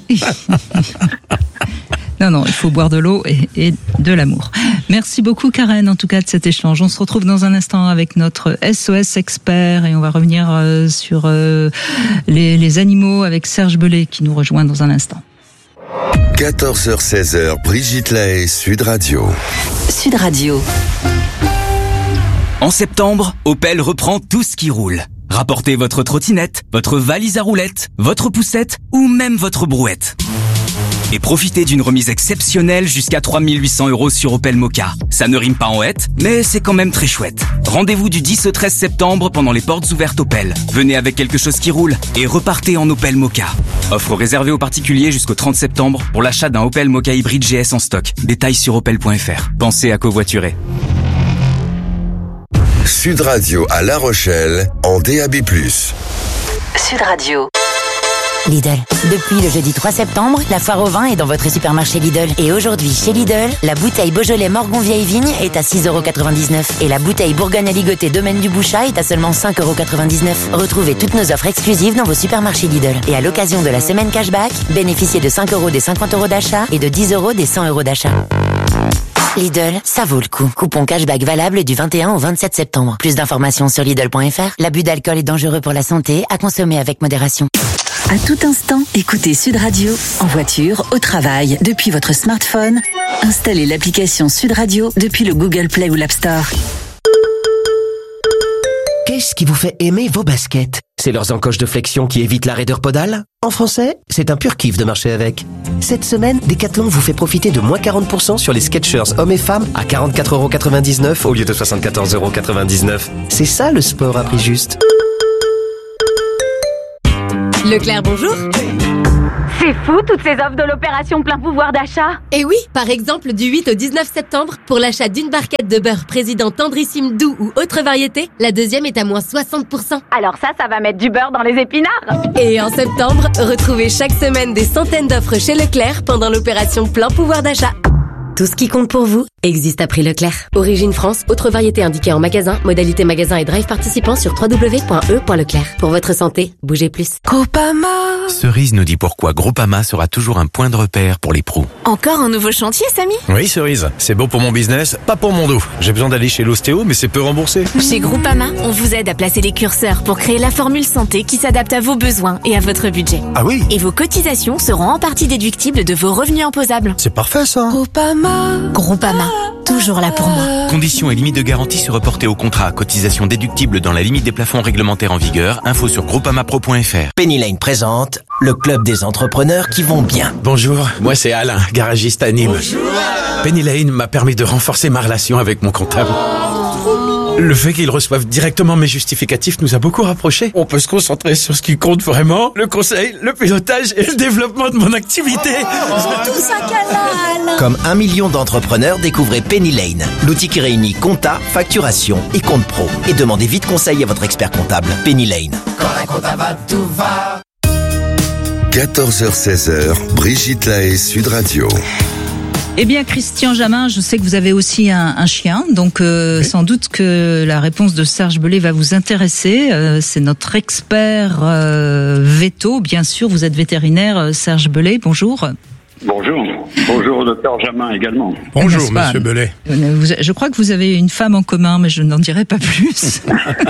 Non, non, il faut boire de l'eau et, et de l'amour. Merci beaucoup, Karen, en tout cas, de cet échange. On se retrouve dans un instant avec notre S O S expert et on va revenir euh, sur euh, les, les animaux avec Serge Bellet qui nous rejoint dans un instant. quatorze heures seize, Brigitte Lahaye, Sud Radio. Sud Radio. En septembre, Opel reprend tout ce qui roule. Rapportez votre trottinette, votre valise à roulettes, votre poussette ou même votre brouette. Et profitez d'une remise exceptionnelle jusqu'à trois mille huit cents euros sur Opel Mokka. Ça ne rime pas en hête, mais c'est quand même très chouette. Rendez-vous du dix au treize septembre pendant les portes ouvertes Opel. Venez avec quelque chose qui roule et repartez en Opel Mokka. Offre réservée aux particuliers jusqu'au trente septembre pour l'achat d'un Opel Mokka hybride G S en stock. Détails sur opel point f r. Pensez à covoiturer. Sud Radio à La Rochelle, en D A B plus. Sud Radio. Lidl. Depuis le jeudi trois septembre, la foire au vin est dans votre supermarché Lidl. Et aujourd'hui, chez Lidl, la bouteille Beaujolais Morgon Vieille Vigne est à six euros quatre-vingt-dix-neuf. Et la bouteille Bourgogne Aligoté Domaine du Bouchat est à seulement cinq euros quatre-vingt-dix-neuf. Retrouvez toutes nos offres exclusives dans vos supermarchés Lidl. Et à l'occasion de la semaine cashback, bénéficiez de cinq euros des cinquante euros d'achat et de dix euros des cent euros d'achat. Lidl, ça vaut le coup. Coupon cashback valable du vingt et un au vingt-sept septembre. Plus d'informations sur Lidl point F R. L'abus d'alcool est dangereux pour la santé, à consommer avec modération. À tout instant, écoutez Sud Radio, en voiture, au travail, depuis votre smartphone. Installez l'application Sud Radio depuis le Google Play ou l'App Store. Qu'est-ce qui vous fait aimer vos baskets? C'est leurs encoches de flexion qui évitent la raideur podale? En français, c'est un pur kiff de marcher avec. Cette semaine, Decathlon vous fait profiter de moins quarante pour cent sur les Skechers hommes et femmes à quarante-quatre euros quatre-vingt-dix-neuf au lieu de soixante-quatorze euros quatre-vingt-dix-neuf. C'est ça le sport à prix juste. Leclerc, bonjour. C'est fou, toutes ces offres de l'opération plein pouvoir d'achat. Et oui, par exemple, du huit au dix-neuf septembre, pour l'achat d'une barquette de beurre Président tendrissime doux ou autre variété, la deuxième est à moins soixante pour cent. Alors ça, ça va mettre du beurre dans les épinards. Et en septembre, retrouvez chaque semaine des centaines d'offres chez Leclerc pendant l'opération plein pouvoir d'achat. Tout ce qui compte pour vous existe à prix Leclerc. Origine France, autre variété indiquée en magasin, modalité magasin et drive participant sur w w w point e point leclerc. Pour votre santé, bougez plus. Groupama. Cerise nous dit pourquoi Groupama sera toujours un point de repère pour les pros. Encore un nouveau chantier, Samy? Oui, Cerise. C'est bon pour mon business, pas pour mon dos. J'ai besoin d'aller chez l'ostéo, mais c'est peu remboursé. Chez Groupama, on vous aide à placer les curseurs pour créer la formule santé qui s'adapte à vos besoins et à votre budget. Ah oui? Et vos cotisations seront en partie déductibles de vos revenus imposables. C'est parfait, ça. Groupama. Groupama. Toujours là pour moi. Conditions et limites de garantie se reporter au contrat. Cotisation déductible dans la limite des plafonds réglementaires en vigueur. Info sur groupamapro point f r. Penny Lane présente le club des entrepreneurs qui vont bien. Bonjour, moi c'est Alain, garagiste à Nîmes. Bonjour Alain. Penny Lane m'a permis de renforcer ma relation avec mon comptable. Le fait qu'ils reçoivent directement mes justificatifs nous a beaucoup rapprochés. On peut se concentrer sur ce qui compte vraiment, le conseil, le pilotage et le développement de mon activité. Tout ça calme. Comme un million d'entrepreneurs, découvrez Penny Lane, l'outil qui réunit compta, facturation et compte pro. Et demandez vite conseil à votre expert comptable. Penny Lane. Quand la compta va, tout va. quatorze heures seize, Brigitte Lahaie, Sud Radio. Eh bien, Christian Jamin, je sais que vous avez aussi un, un chien, donc euh, oui. Sans doute que la réponse de Serge Belay va vous intéresser. Euh, c'est notre expert euh, veto, bien sûr. Vous êtes vétérinaire, Serge Belay. Bonjour. Bonjour. Bonjour, docteur Jamin également. Bonjour, monsieur Belay. Vous, je crois que vous avez une femme en commun, mais je n'en dirai pas plus.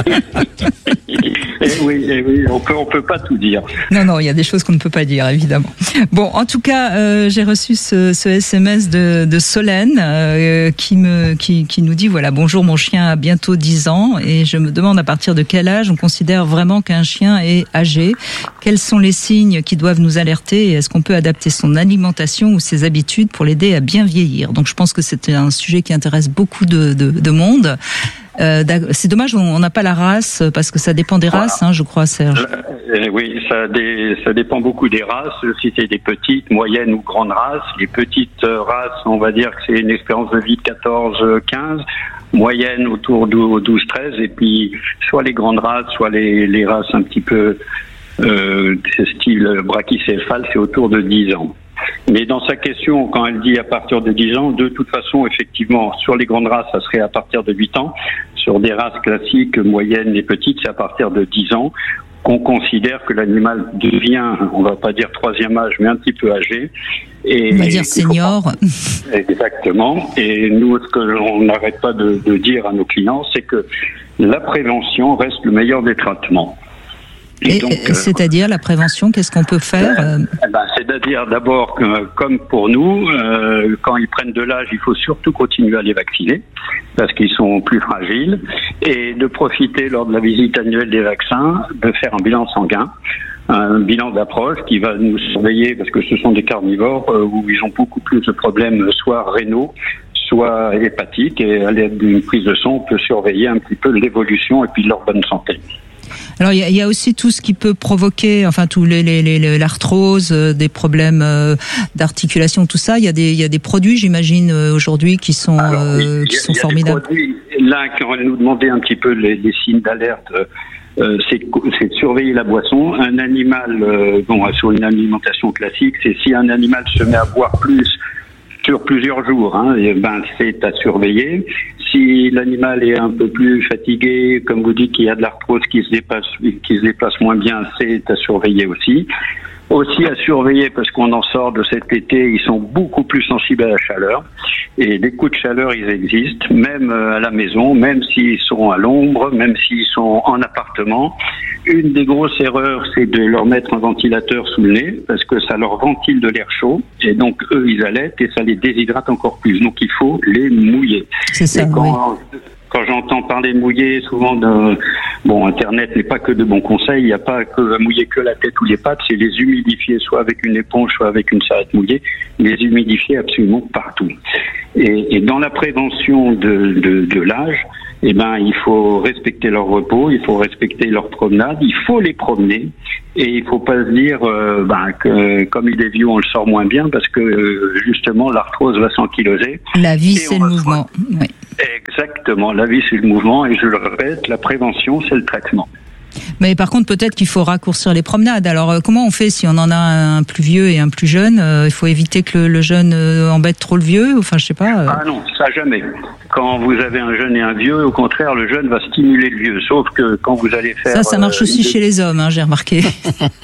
Et oui, et oui, on peut, on peut pas tout dire. Non, non, il y a des choses qu'on ne peut pas dire, évidemment. Bon, en tout cas, euh, j'ai reçu ce, ce S M S de, de Solène euh, qui me, qui, qui nous dit voilà, bonjour, mon chien a bientôt dix ans et je me demande à partir de quel âge on considère vraiment qu'un chien est âgé. Quels sont les signes qui doivent nous alerter et est-ce qu'on peut adapter son alimentation ou ses habitudes pour l'aider à bien vieillir? Donc, je pense que c'est un sujet qui intéresse beaucoup de, de, de monde. Euh, c'est dommage, on n'a pas la race parce que ça dépend des races, voilà. hein, je crois, Serge. Euh, oui, ça, dé, ça dépend beaucoup des races. Si c'est des petites, moyennes ou grandes races, les petites races, on va dire que c'est une espérance de vie de quatorze quinze, moyenne autour de douze treize, et puis soit les grandes races, soit les, les races un petit peu euh, style brachycéphale, c'est autour de dix ans. Mais dans sa question, quand elle dit à partir de dix ans, de toute façon, effectivement, sur les grandes races, ça serait à partir de huit ans. Sur des races classiques, moyennes et petites, c'est à partir de dix ans qu'on considère que l'animal devient, on va pas dire troisième âge, mais un petit peu âgé. Et, on va dire senior. Exactement. Et nous, ce que l'on n'arrête pas de, de dire à nos clients, c'est que la prévention reste le meilleur des traitements. Et, et donc, c'est-à-dire la prévention, qu'est-ce qu'on peut faire euh, ben, c'est-à-dire d'abord que, comme pour nous, euh, quand ils prennent de l'âge, il faut surtout continuer à les vacciner parce qu'ils sont plus fragiles et de profiter lors de la visite annuelle des vaccins de faire un bilan sanguin, un bilan d'approche qui va nous surveiller parce que ce sont des carnivores euh, où ils ont beaucoup plus de problèmes, soit rénaux, soit hépatiques, et à l'aide d'une prise de sang, on peut surveiller un petit peu l'évolution et puis leur bonne santé. Alors il y, y a aussi tout ce qui peut provoquer, enfin tous les, les, les l'arthrose, euh, des problèmes euh, d'articulation, tout ça. Il y a des il y a des produits, j'imagine euh, aujourd'hui qui sont Alors, euh, oui, qui y a, sont y a formidables. Des produits, là, quand elle nous demandait un petit peu les, les signes d'alerte, euh, c'est, c'est de surveiller la boisson. Un animal, euh, bon, sur une alimentation classique, c'est si un animal se met à boire plus sur plusieurs jours, hein, et ben c'est à surveiller. Si l'animal est un peu plus fatigué, comme vous dites qu'il y a de l'arthrose qui se déplace, qui se déplace moins bien, c'est à surveiller aussi. Aussi à surveiller, parce qu'on en sort de cet été, ils sont beaucoup plus sensibles à la chaleur. Et des coups de chaleur, ils existent, même à la maison, même s'ils sont à l'ombre, même s'ils sont en appartement. Une des grosses erreurs, c'est de leur mettre un ventilateur sous le nez, parce que ça leur ventile de l'air chaud. Et donc, eux, ils allaitent et ça les déshydrate encore plus. Donc, il faut les mouiller. C'est ça, et quand, oui. Quand j'entends parler mouiller, souvent de bon, Internet n'est pas que de bons conseils. Il n'y a pas que à mouiller que la tête ou les pattes, c'est les humidifier, soit avec une éponge, soit avec une serviette mouillée. Les humidifier absolument partout. Et, et dans la prévention de, de, de l'âge, eh ben, il faut respecter leur repos, il faut respecter leur promenade, il faut les promener. Et il faut pas se dire euh, ben, que comme il est vieux, on le sort moins bien, parce que euh, justement l'arthrose va s'ankyloser. La vie, c'est le mouvement. Oui. Exactement, la vie, c'est le mouvement. Et je le répète, la prévention, c'est le traitement. Mais par contre, peut-être qu'il faut raccourcir les promenades. Alors, euh, comment on fait si on en a un plus vieux et un plus jeune? euh, Il faut éviter que le, le jeune euh, embête trop le vieux. Enfin, je sais pas. Euh... Ah non, ça jamais. Quand vous avez un jeune et un vieux, au contraire, le jeune va stimuler le vieux. Sauf que quand vous allez faire... Ça, ça marche euh, aussi une... chez les hommes, hein, j'ai remarqué. Ça,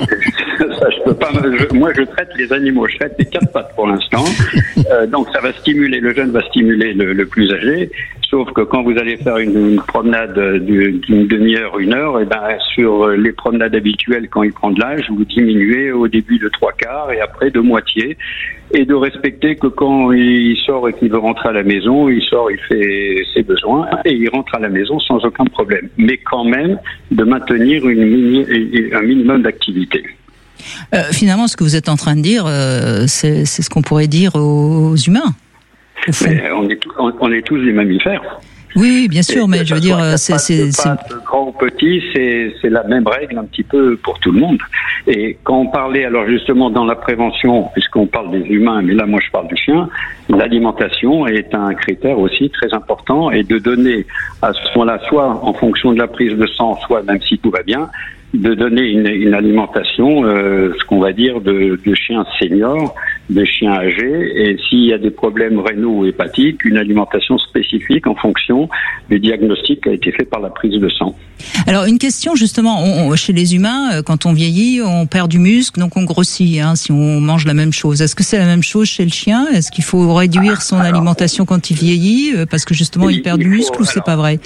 je peux pas. Je, moi, je traite les animaux. Je traite les quatre pattes pour l'instant. Euh, donc, ça va stimuler, le jeune va stimuler le, le plus âgé. Sauf que quand vous allez faire une, une promenade d'une demi-heure, une heure, et ben sur les promenades habituelles, quand il prend de l'âge, vous diminuez au début de trois quarts et après de moitié. Et de respecter que quand il sort et qu'il veut rentrer à la maison, il sort, il fait ses besoins et il rentre à la maison sans aucun problème. Mais quand même, de maintenir une mini, un minimum d'activité. Euh, finalement, ce que vous êtes en train de dire, euh, c'est, c'est ce qu'on pourrait dire aux humains. Mais on est, on, on est tous des mammifères. Oui, bien sûr, et mais je veux dire, c'est, c'est, c'est... grand ou petit, c'est, c'est la même règle un petit peu pour tout le monde. Et quand on parlait, alors justement, dans la prévention, puisqu'on parle des humains, mais là, moi, je parle du chien, l'alimentation est un critère aussi très important, et de donner à ce moment-là, soit en fonction de la prise de sang, soit même si tout va bien, de donner une, une alimentation, euh, ce qu'on va dire, de, de chiens seniors, de chiens âgés, et s'il y a des problèmes rénaux ou hépatiques, une alimentation spécifique en fonction du diagnostic qui a été fait par la prise de sang. Alors une question justement, on, on, chez les humains, quand on vieillit, on perd du muscle, donc on grossit, hein, si on mange la même chose. Est-ce que c'est la même chose chez le chien? Est-ce qu'il faut réduire son alors, alimentation quand il vieillit, parce que justement il, il perd il du faut, muscle, ou c'est alors, pas vrai?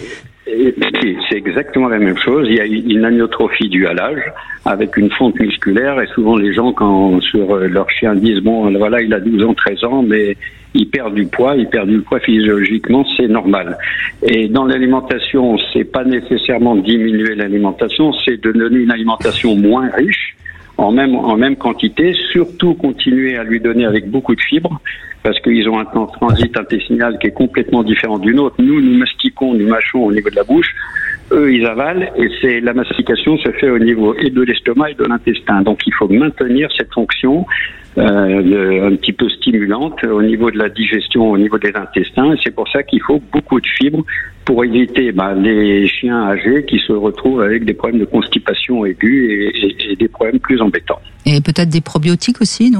C'est exactement la même chose. Il y a une amyotrophie due à l'âge, avec une fonte musculaire, et souvent les gens, quand sur leur chien, disent bon, voilà, il a douze ans, treize ans, mais il perd du poids, il perd du poids physiologiquement, c'est normal. Et dans l'alimentation, c'est pas nécessairement diminuer l'alimentation, c'est de donner une alimentation moins riche, en même, en même quantité, surtout continuer à lui donner avec beaucoup de fibres, parce qu'ils ont un temps de transit intestinal qui est complètement différent du nôtre. Nous, nous mastiquons, nous mâchons au niveau de la bouche. Eux, ils avalent, et c'est la mastication se fait au niveau et de l'estomac et de l'intestin. Donc, il faut maintenir cette fonction euh, de, un petit peu stimulante au niveau de la digestion, au niveau des intestins. Et c'est pour ça qu'il faut beaucoup de fibres pour éviter ben, les chiens âgés qui se retrouvent avec des problèmes de constipation aiguë et, et, et des problèmes plus embêtants. Et peut-être des probiotiques aussi, non ?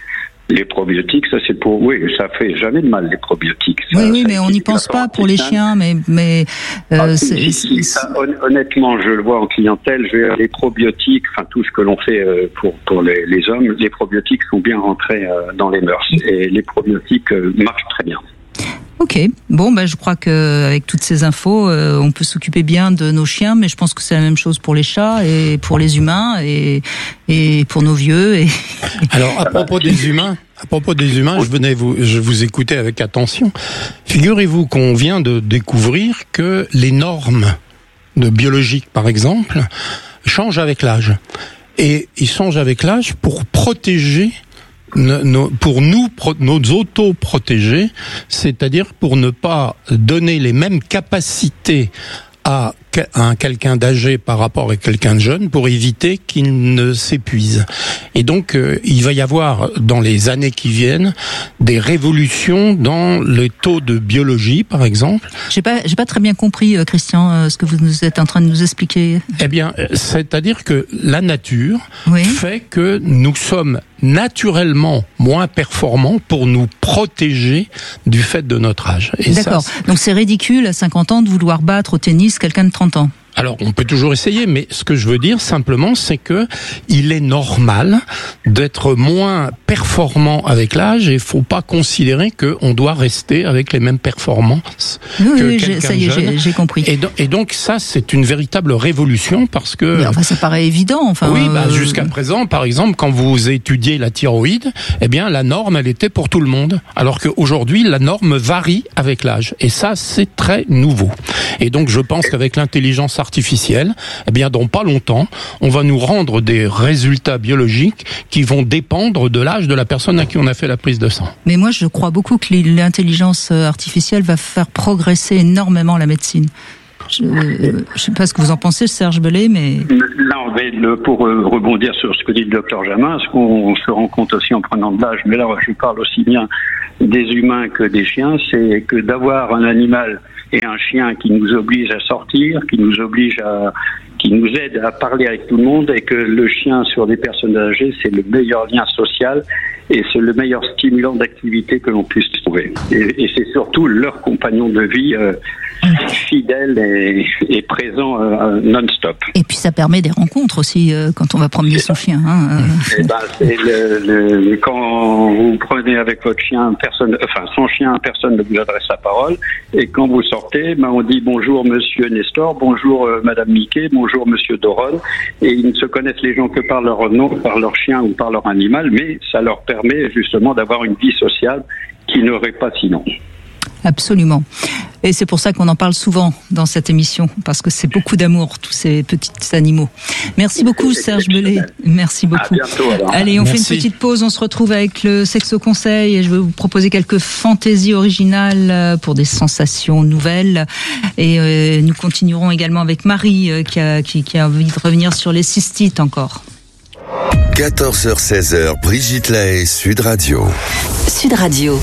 Les probiotiques, ça c'est pour, oui, ça fait jamais de mal, les probiotiques. Ça, oui, oui, mais on n'y pense pas pour les chiens, mais, mais, euh, ah, c'est, si, si, ça, honnêtement, je le vois en clientèle, je, les probiotiques, enfin, tout ce que l'on fait euh, pour, pour les, les hommes, les probiotiques sont bien rentrés euh, dans les mœurs. Et les probiotiques euh, marchent très bien. Ok, bon, ben, je crois que avec toutes ces infos, euh, on peut s'occuper bien de nos chiens, mais je pense que c'est la même chose pour les chats et pour les humains et, et pour nos vieux. Et... Alors, à propos des humains, à propos des humains, je venais vous, je vous écoutais avec attention. Figurez-vous qu'on vient de découvrir que les normes de biologique, par exemple, changent avec l'âge. Et ils changent avec l'âge pour protéger Nos, pour nous, nos auto-protéger, c'est-à-dire pour ne pas donner les mêmes capacités à un quelqu'un d'âgé par rapport à quelqu'un de jeune, pour éviter qu'il ne s'épuise. Et donc, euh, il va y avoir, dans les années qui viennent, des révolutions dans le taux de biologie, par exemple. J'ai pas, j'ai pas très bien compris, euh, Christian, euh, ce que vous êtes en train de nous expliquer. Eh bien, c'est-à-dire que la nature oui. fait que nous sommes naturellement moins performants pour nous protéger du fait de notre âge. Et D'accord. Ça, donc c'est ridicule à cinquante ans de vouloir battre au tennis quelqu'un de trente ans. Alors, on peut toujours essayer, mais ce que je veux dire simplement, c'est que il est normal d'être moins performant avec l'âge et il faut pas considérer qu'on doit rester avec les mêmes performances oui, que oui, quelqu'un ça y est, jeune. j'ai, j'ai compris. Et, do- et donc, ça, c'est une véritable révolution parce que... Mais enfin, ça paraît évident. Enfin, oui, bah, euh... jusqu'à présent, par exemple, quand vous étudiez la thyroïde, eh bien, la norme, elle était pour tout le monde. Alors qu'aujourd'hui, la norme varie avec l'âge. Et ça, c'est très nouveau. Et donc, je pense qu'avec l'intelligence artificielle, eh bien, dans pas longtemps, on va nous rendre des résultats biologiques qui vont dépendre de l'âge de la personne à qui on a fait la prise de sang. Mais moi, je crois beaucoup que l'intelligence artificielle va faire progresser énormément la médecine. Je ne sais pas ce que vous en pensez, Serge Bellet, mais... Non, mais le, pour euh, rebondir sur ce que dit le docteur Jamin, ce qu'on se rend compte aussi en prenant de l'âge, mais là, je parle aussi bien des humains que des chiens, c'est que d'avoir un animal et un chien qui nous oblige à sortir, qui nous oblige à... qui nous aide à parler avec tout le monde, et que le chien sur des personnes âgées, c'est le meilleur lien social et c'est le meilleur stimulant d'activité que l'on puisse trouver. Et, et c'est surtout leur compagnon de vie euh, fidèle et, et présent euh, non-stop. Et puis ça permet des rencontres aussi euh, quand on va promener son chien. Hein, euh. Et ben, c'est le, le, quand vous prenez avec votre chien, personne, enfin son chien, personne ne vous adresse la parole. Et quand vous sortez, ben, on dit bonjour Monsieur Nestor, bonjour euh, Madame Mickey, bonjour Monsieur Doron. Et ils ne se connaissent les gens que par leur nom, par leur chien ou par leur animal, mais ça leur permet justement d'avoir une vie sociale qu'ils n'auraient pas sinon. Absolument. Et c'est pour ça qu'on en parle souvent dans cette émission, parce que c'est beaucoup d'amour, tous ces petits animaux. Merci beaucoup, Serge Bellet. Merci beaucoup. À bientôt, alors. Allez, on Merci. fait une petite pause, on se retrouve avec le Sexo Conseil et je vais vous proposer quelques fantaisies originales pour des sensations nouvelles. Et euh, nous continuerons également avec Marie euh, qui, a, qui, qui a envie de revenir sur les cystites encore. quatorze heures seize heures, Brigitte Lahaye, Sud Radio. Sud Radio.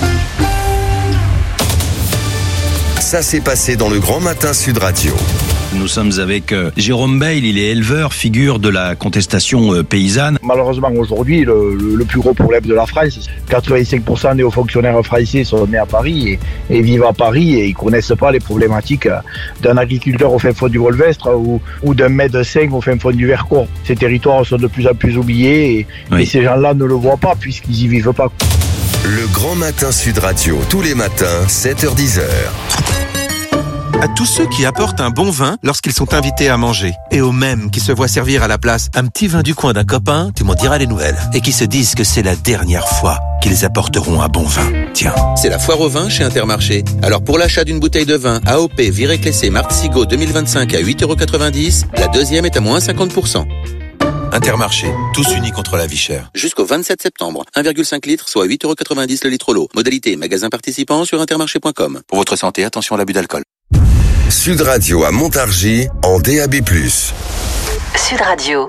Ça s'est passé dans le Grand Matin Sud Radio. Nous sommes avec euh, Jérôme Bail, il est éleveur, figure de la contestation euh, paysanne. Malheureusement aujourd'hui, le, le, le plus gros problème de la France, quatre-vingt-cinq pour cent des hauts fonctionnaires français sont nés à Paris et, et vivent à Paris et ils connaissent pas les problématiques d'un agriculteur au fin fond du Volvestre ou, ou d'un médecin au fin fond du Vercors. Ces territoires sont de plus en plus oubliés et, oui. et ces gens-là ne le voient pas puisqu'ils y vivent pas. Le Grand Matin Sud Radio, tous les matins, sept heures dix heures. À tous ceux qui apportent un bon vin lorsqu'ils sont invités à manger. Et aux mêmes qui se voient servir à la place un petit vin du coin d'un copain, tu m'en diras les nouvelles. Et qui se disent que c'est la dernière fois qu'ils apporteront un bon vin. Tiens. C'est la foire au vin chez Intermarché. Alors pour l'achat d'une bouteille de vin A O P Viré Clessé Martzigo deux mille vingt-cinq à huit euros quatre-vingt-dix, la deuxième est à moins cinquante pour cent. Intermarché, tous unis contre la vie chère. Jusqu'au vingt-sept septembre, un virgule cinq litres, soit huit euros quatre-vingt-dix le litre l'eau. Modalité magasin participant sur intermarché point com. Pour votre santé, attention à l'abus d'alcool. Sud Radio à Montargis en D A B plus. Sud Radio.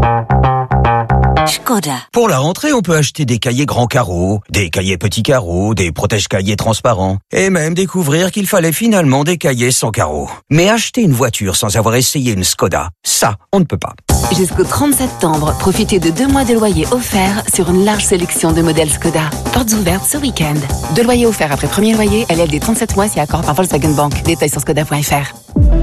Škoda. Pour la rentrée, on peut acheter des cahiers grands carreaux, des cahiers petits carreaux, des protège-cahiers transparents, et même découvrir qu'il fallait finalement des cahiers sans carreaux. Mais acheter une voiture sans avoir essayé une Škoda, ça, on ne peut pas. Jusqu'au trente septembre, profitez de deux mois de loyer offerts sur une large sélection de modèles Škoda. Portes ouvertes ce week-end. Deux loyers offerts après premier loyer, L L D trente-sept mois si accord par Volkswagen Bank. Détails sur Škoda point F R.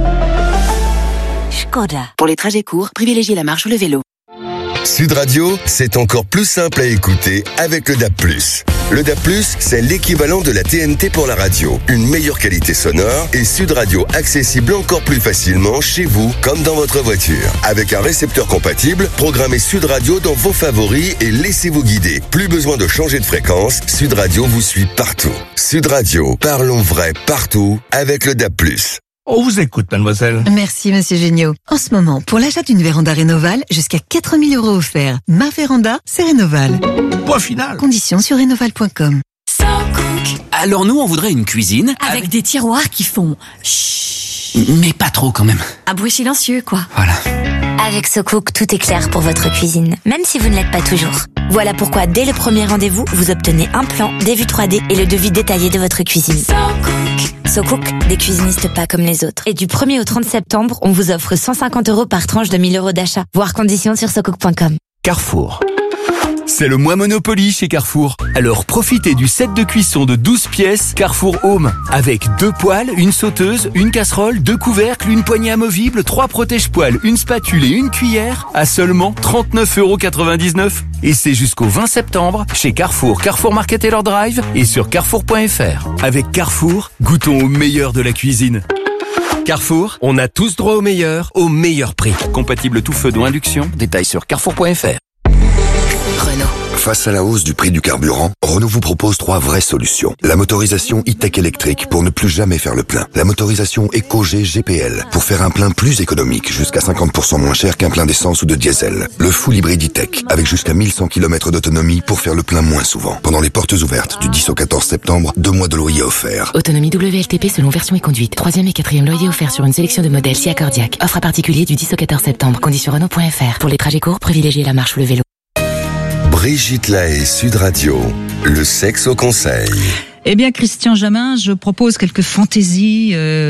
Škoda. Pour les trajets courts, privilégiez la marche ou le vélo. Sud Radio, c'est encore plus simple à écouter avec le D A B plus. Le D A B plus, c'est l'équivalent de la T N T pour la radio. Une meilleure qualité sonore et Sud Radio accessible encore plus facilement chez vous comme dans votre voiture. Avec un récepteur compatible, programmez Sud Radio dans vos favoris et laissez-vous guider. Plus besoin de changer de fréquence, Sud Radio vous suit partout. Sud Radio, parlons vrai partout avec le D A B plus. On vous écoute, mademoiselle. Merci, monsieur Géniaud. En ce moment, pour l'achat d'une véranda Rénoval, jusqu'à quatre mille euros offerts. Ma véranda, c'est Rénoval. Point final. Conditions sur rénoval point com. Alors nous, on voudrait une cuisine avec, avec des tiroirs qui font chut. Mais pas trop quand même. Un bruit silencieux, quoi. Voilà. Avec SoCook, tout est clair pour votre cuisine, même si vous ne l'êtes pas toujours. Voilà pourquoi, dès le premier rendez-vous, vous obtenez un plan, des vues trois D et le devis détaillé de votre cuisine. SoCook. SoCook, des cuisinistes pas comme les autres. Et du premier au trente septembre, on vous offre cent cinquante euros par tranche de mille euros d'achat. Voir conditions sur socook point com. Carrefour. C'est le mois Monopoly chez Carrefour. Alors profitez du set de cuisson de douze pièces Carrefour Home. Avec deux poêles, une sauteuse, une casserole, deux couvercles, une poignée amovible, trois protège-poêles, une spatule et une cuillère à seulement trente-neuf euros quatre-vingt-dix-neuf. Et c'est jusqu'au vingt septembre chez Carrefour, Carrefour Market et leur drive et sur carrefour point f r. Avec Carrefour, goûtons au meilleur de la cuisine. Carrefour, on a tous droit au meilleur, au meilleur prix. Compatible tout feu d'eau induction, détails sur carrefour point f r. Renault. Face à la hausse du prix du carburant, Renault vous propose trois vraies solutions. La motorisation e-tech électrique pour ne plus jamais faire le plein. La motorisation EcoG G P L pour faire un plein plus économique, jusqu'à cinquante pour cent moins cher qu'un plein d'essence ou de diesel. Le full hybride e-tech avec jusqu'à mille cent kilomètres d'autonomie pour faire le plein moins souvent. Pendant les portes ouvertes du dix au quatorze septembre, deux mois de loyer offerts. Autonomie W L T P selon version et conduite. Troisième et quatrième loyer offert sur une sélection de modèles Sia Cardiac. Offre à particulier du dix au quatorze septembre. Conditions Renault point f r. Pour les trajets courts, privilégiez la marche ou le vélo. Brigitte Lahaie, Sud Radio, le sexe au conseil. Eh bien, Christian Jamin, je propose quelques fantaisies. Euh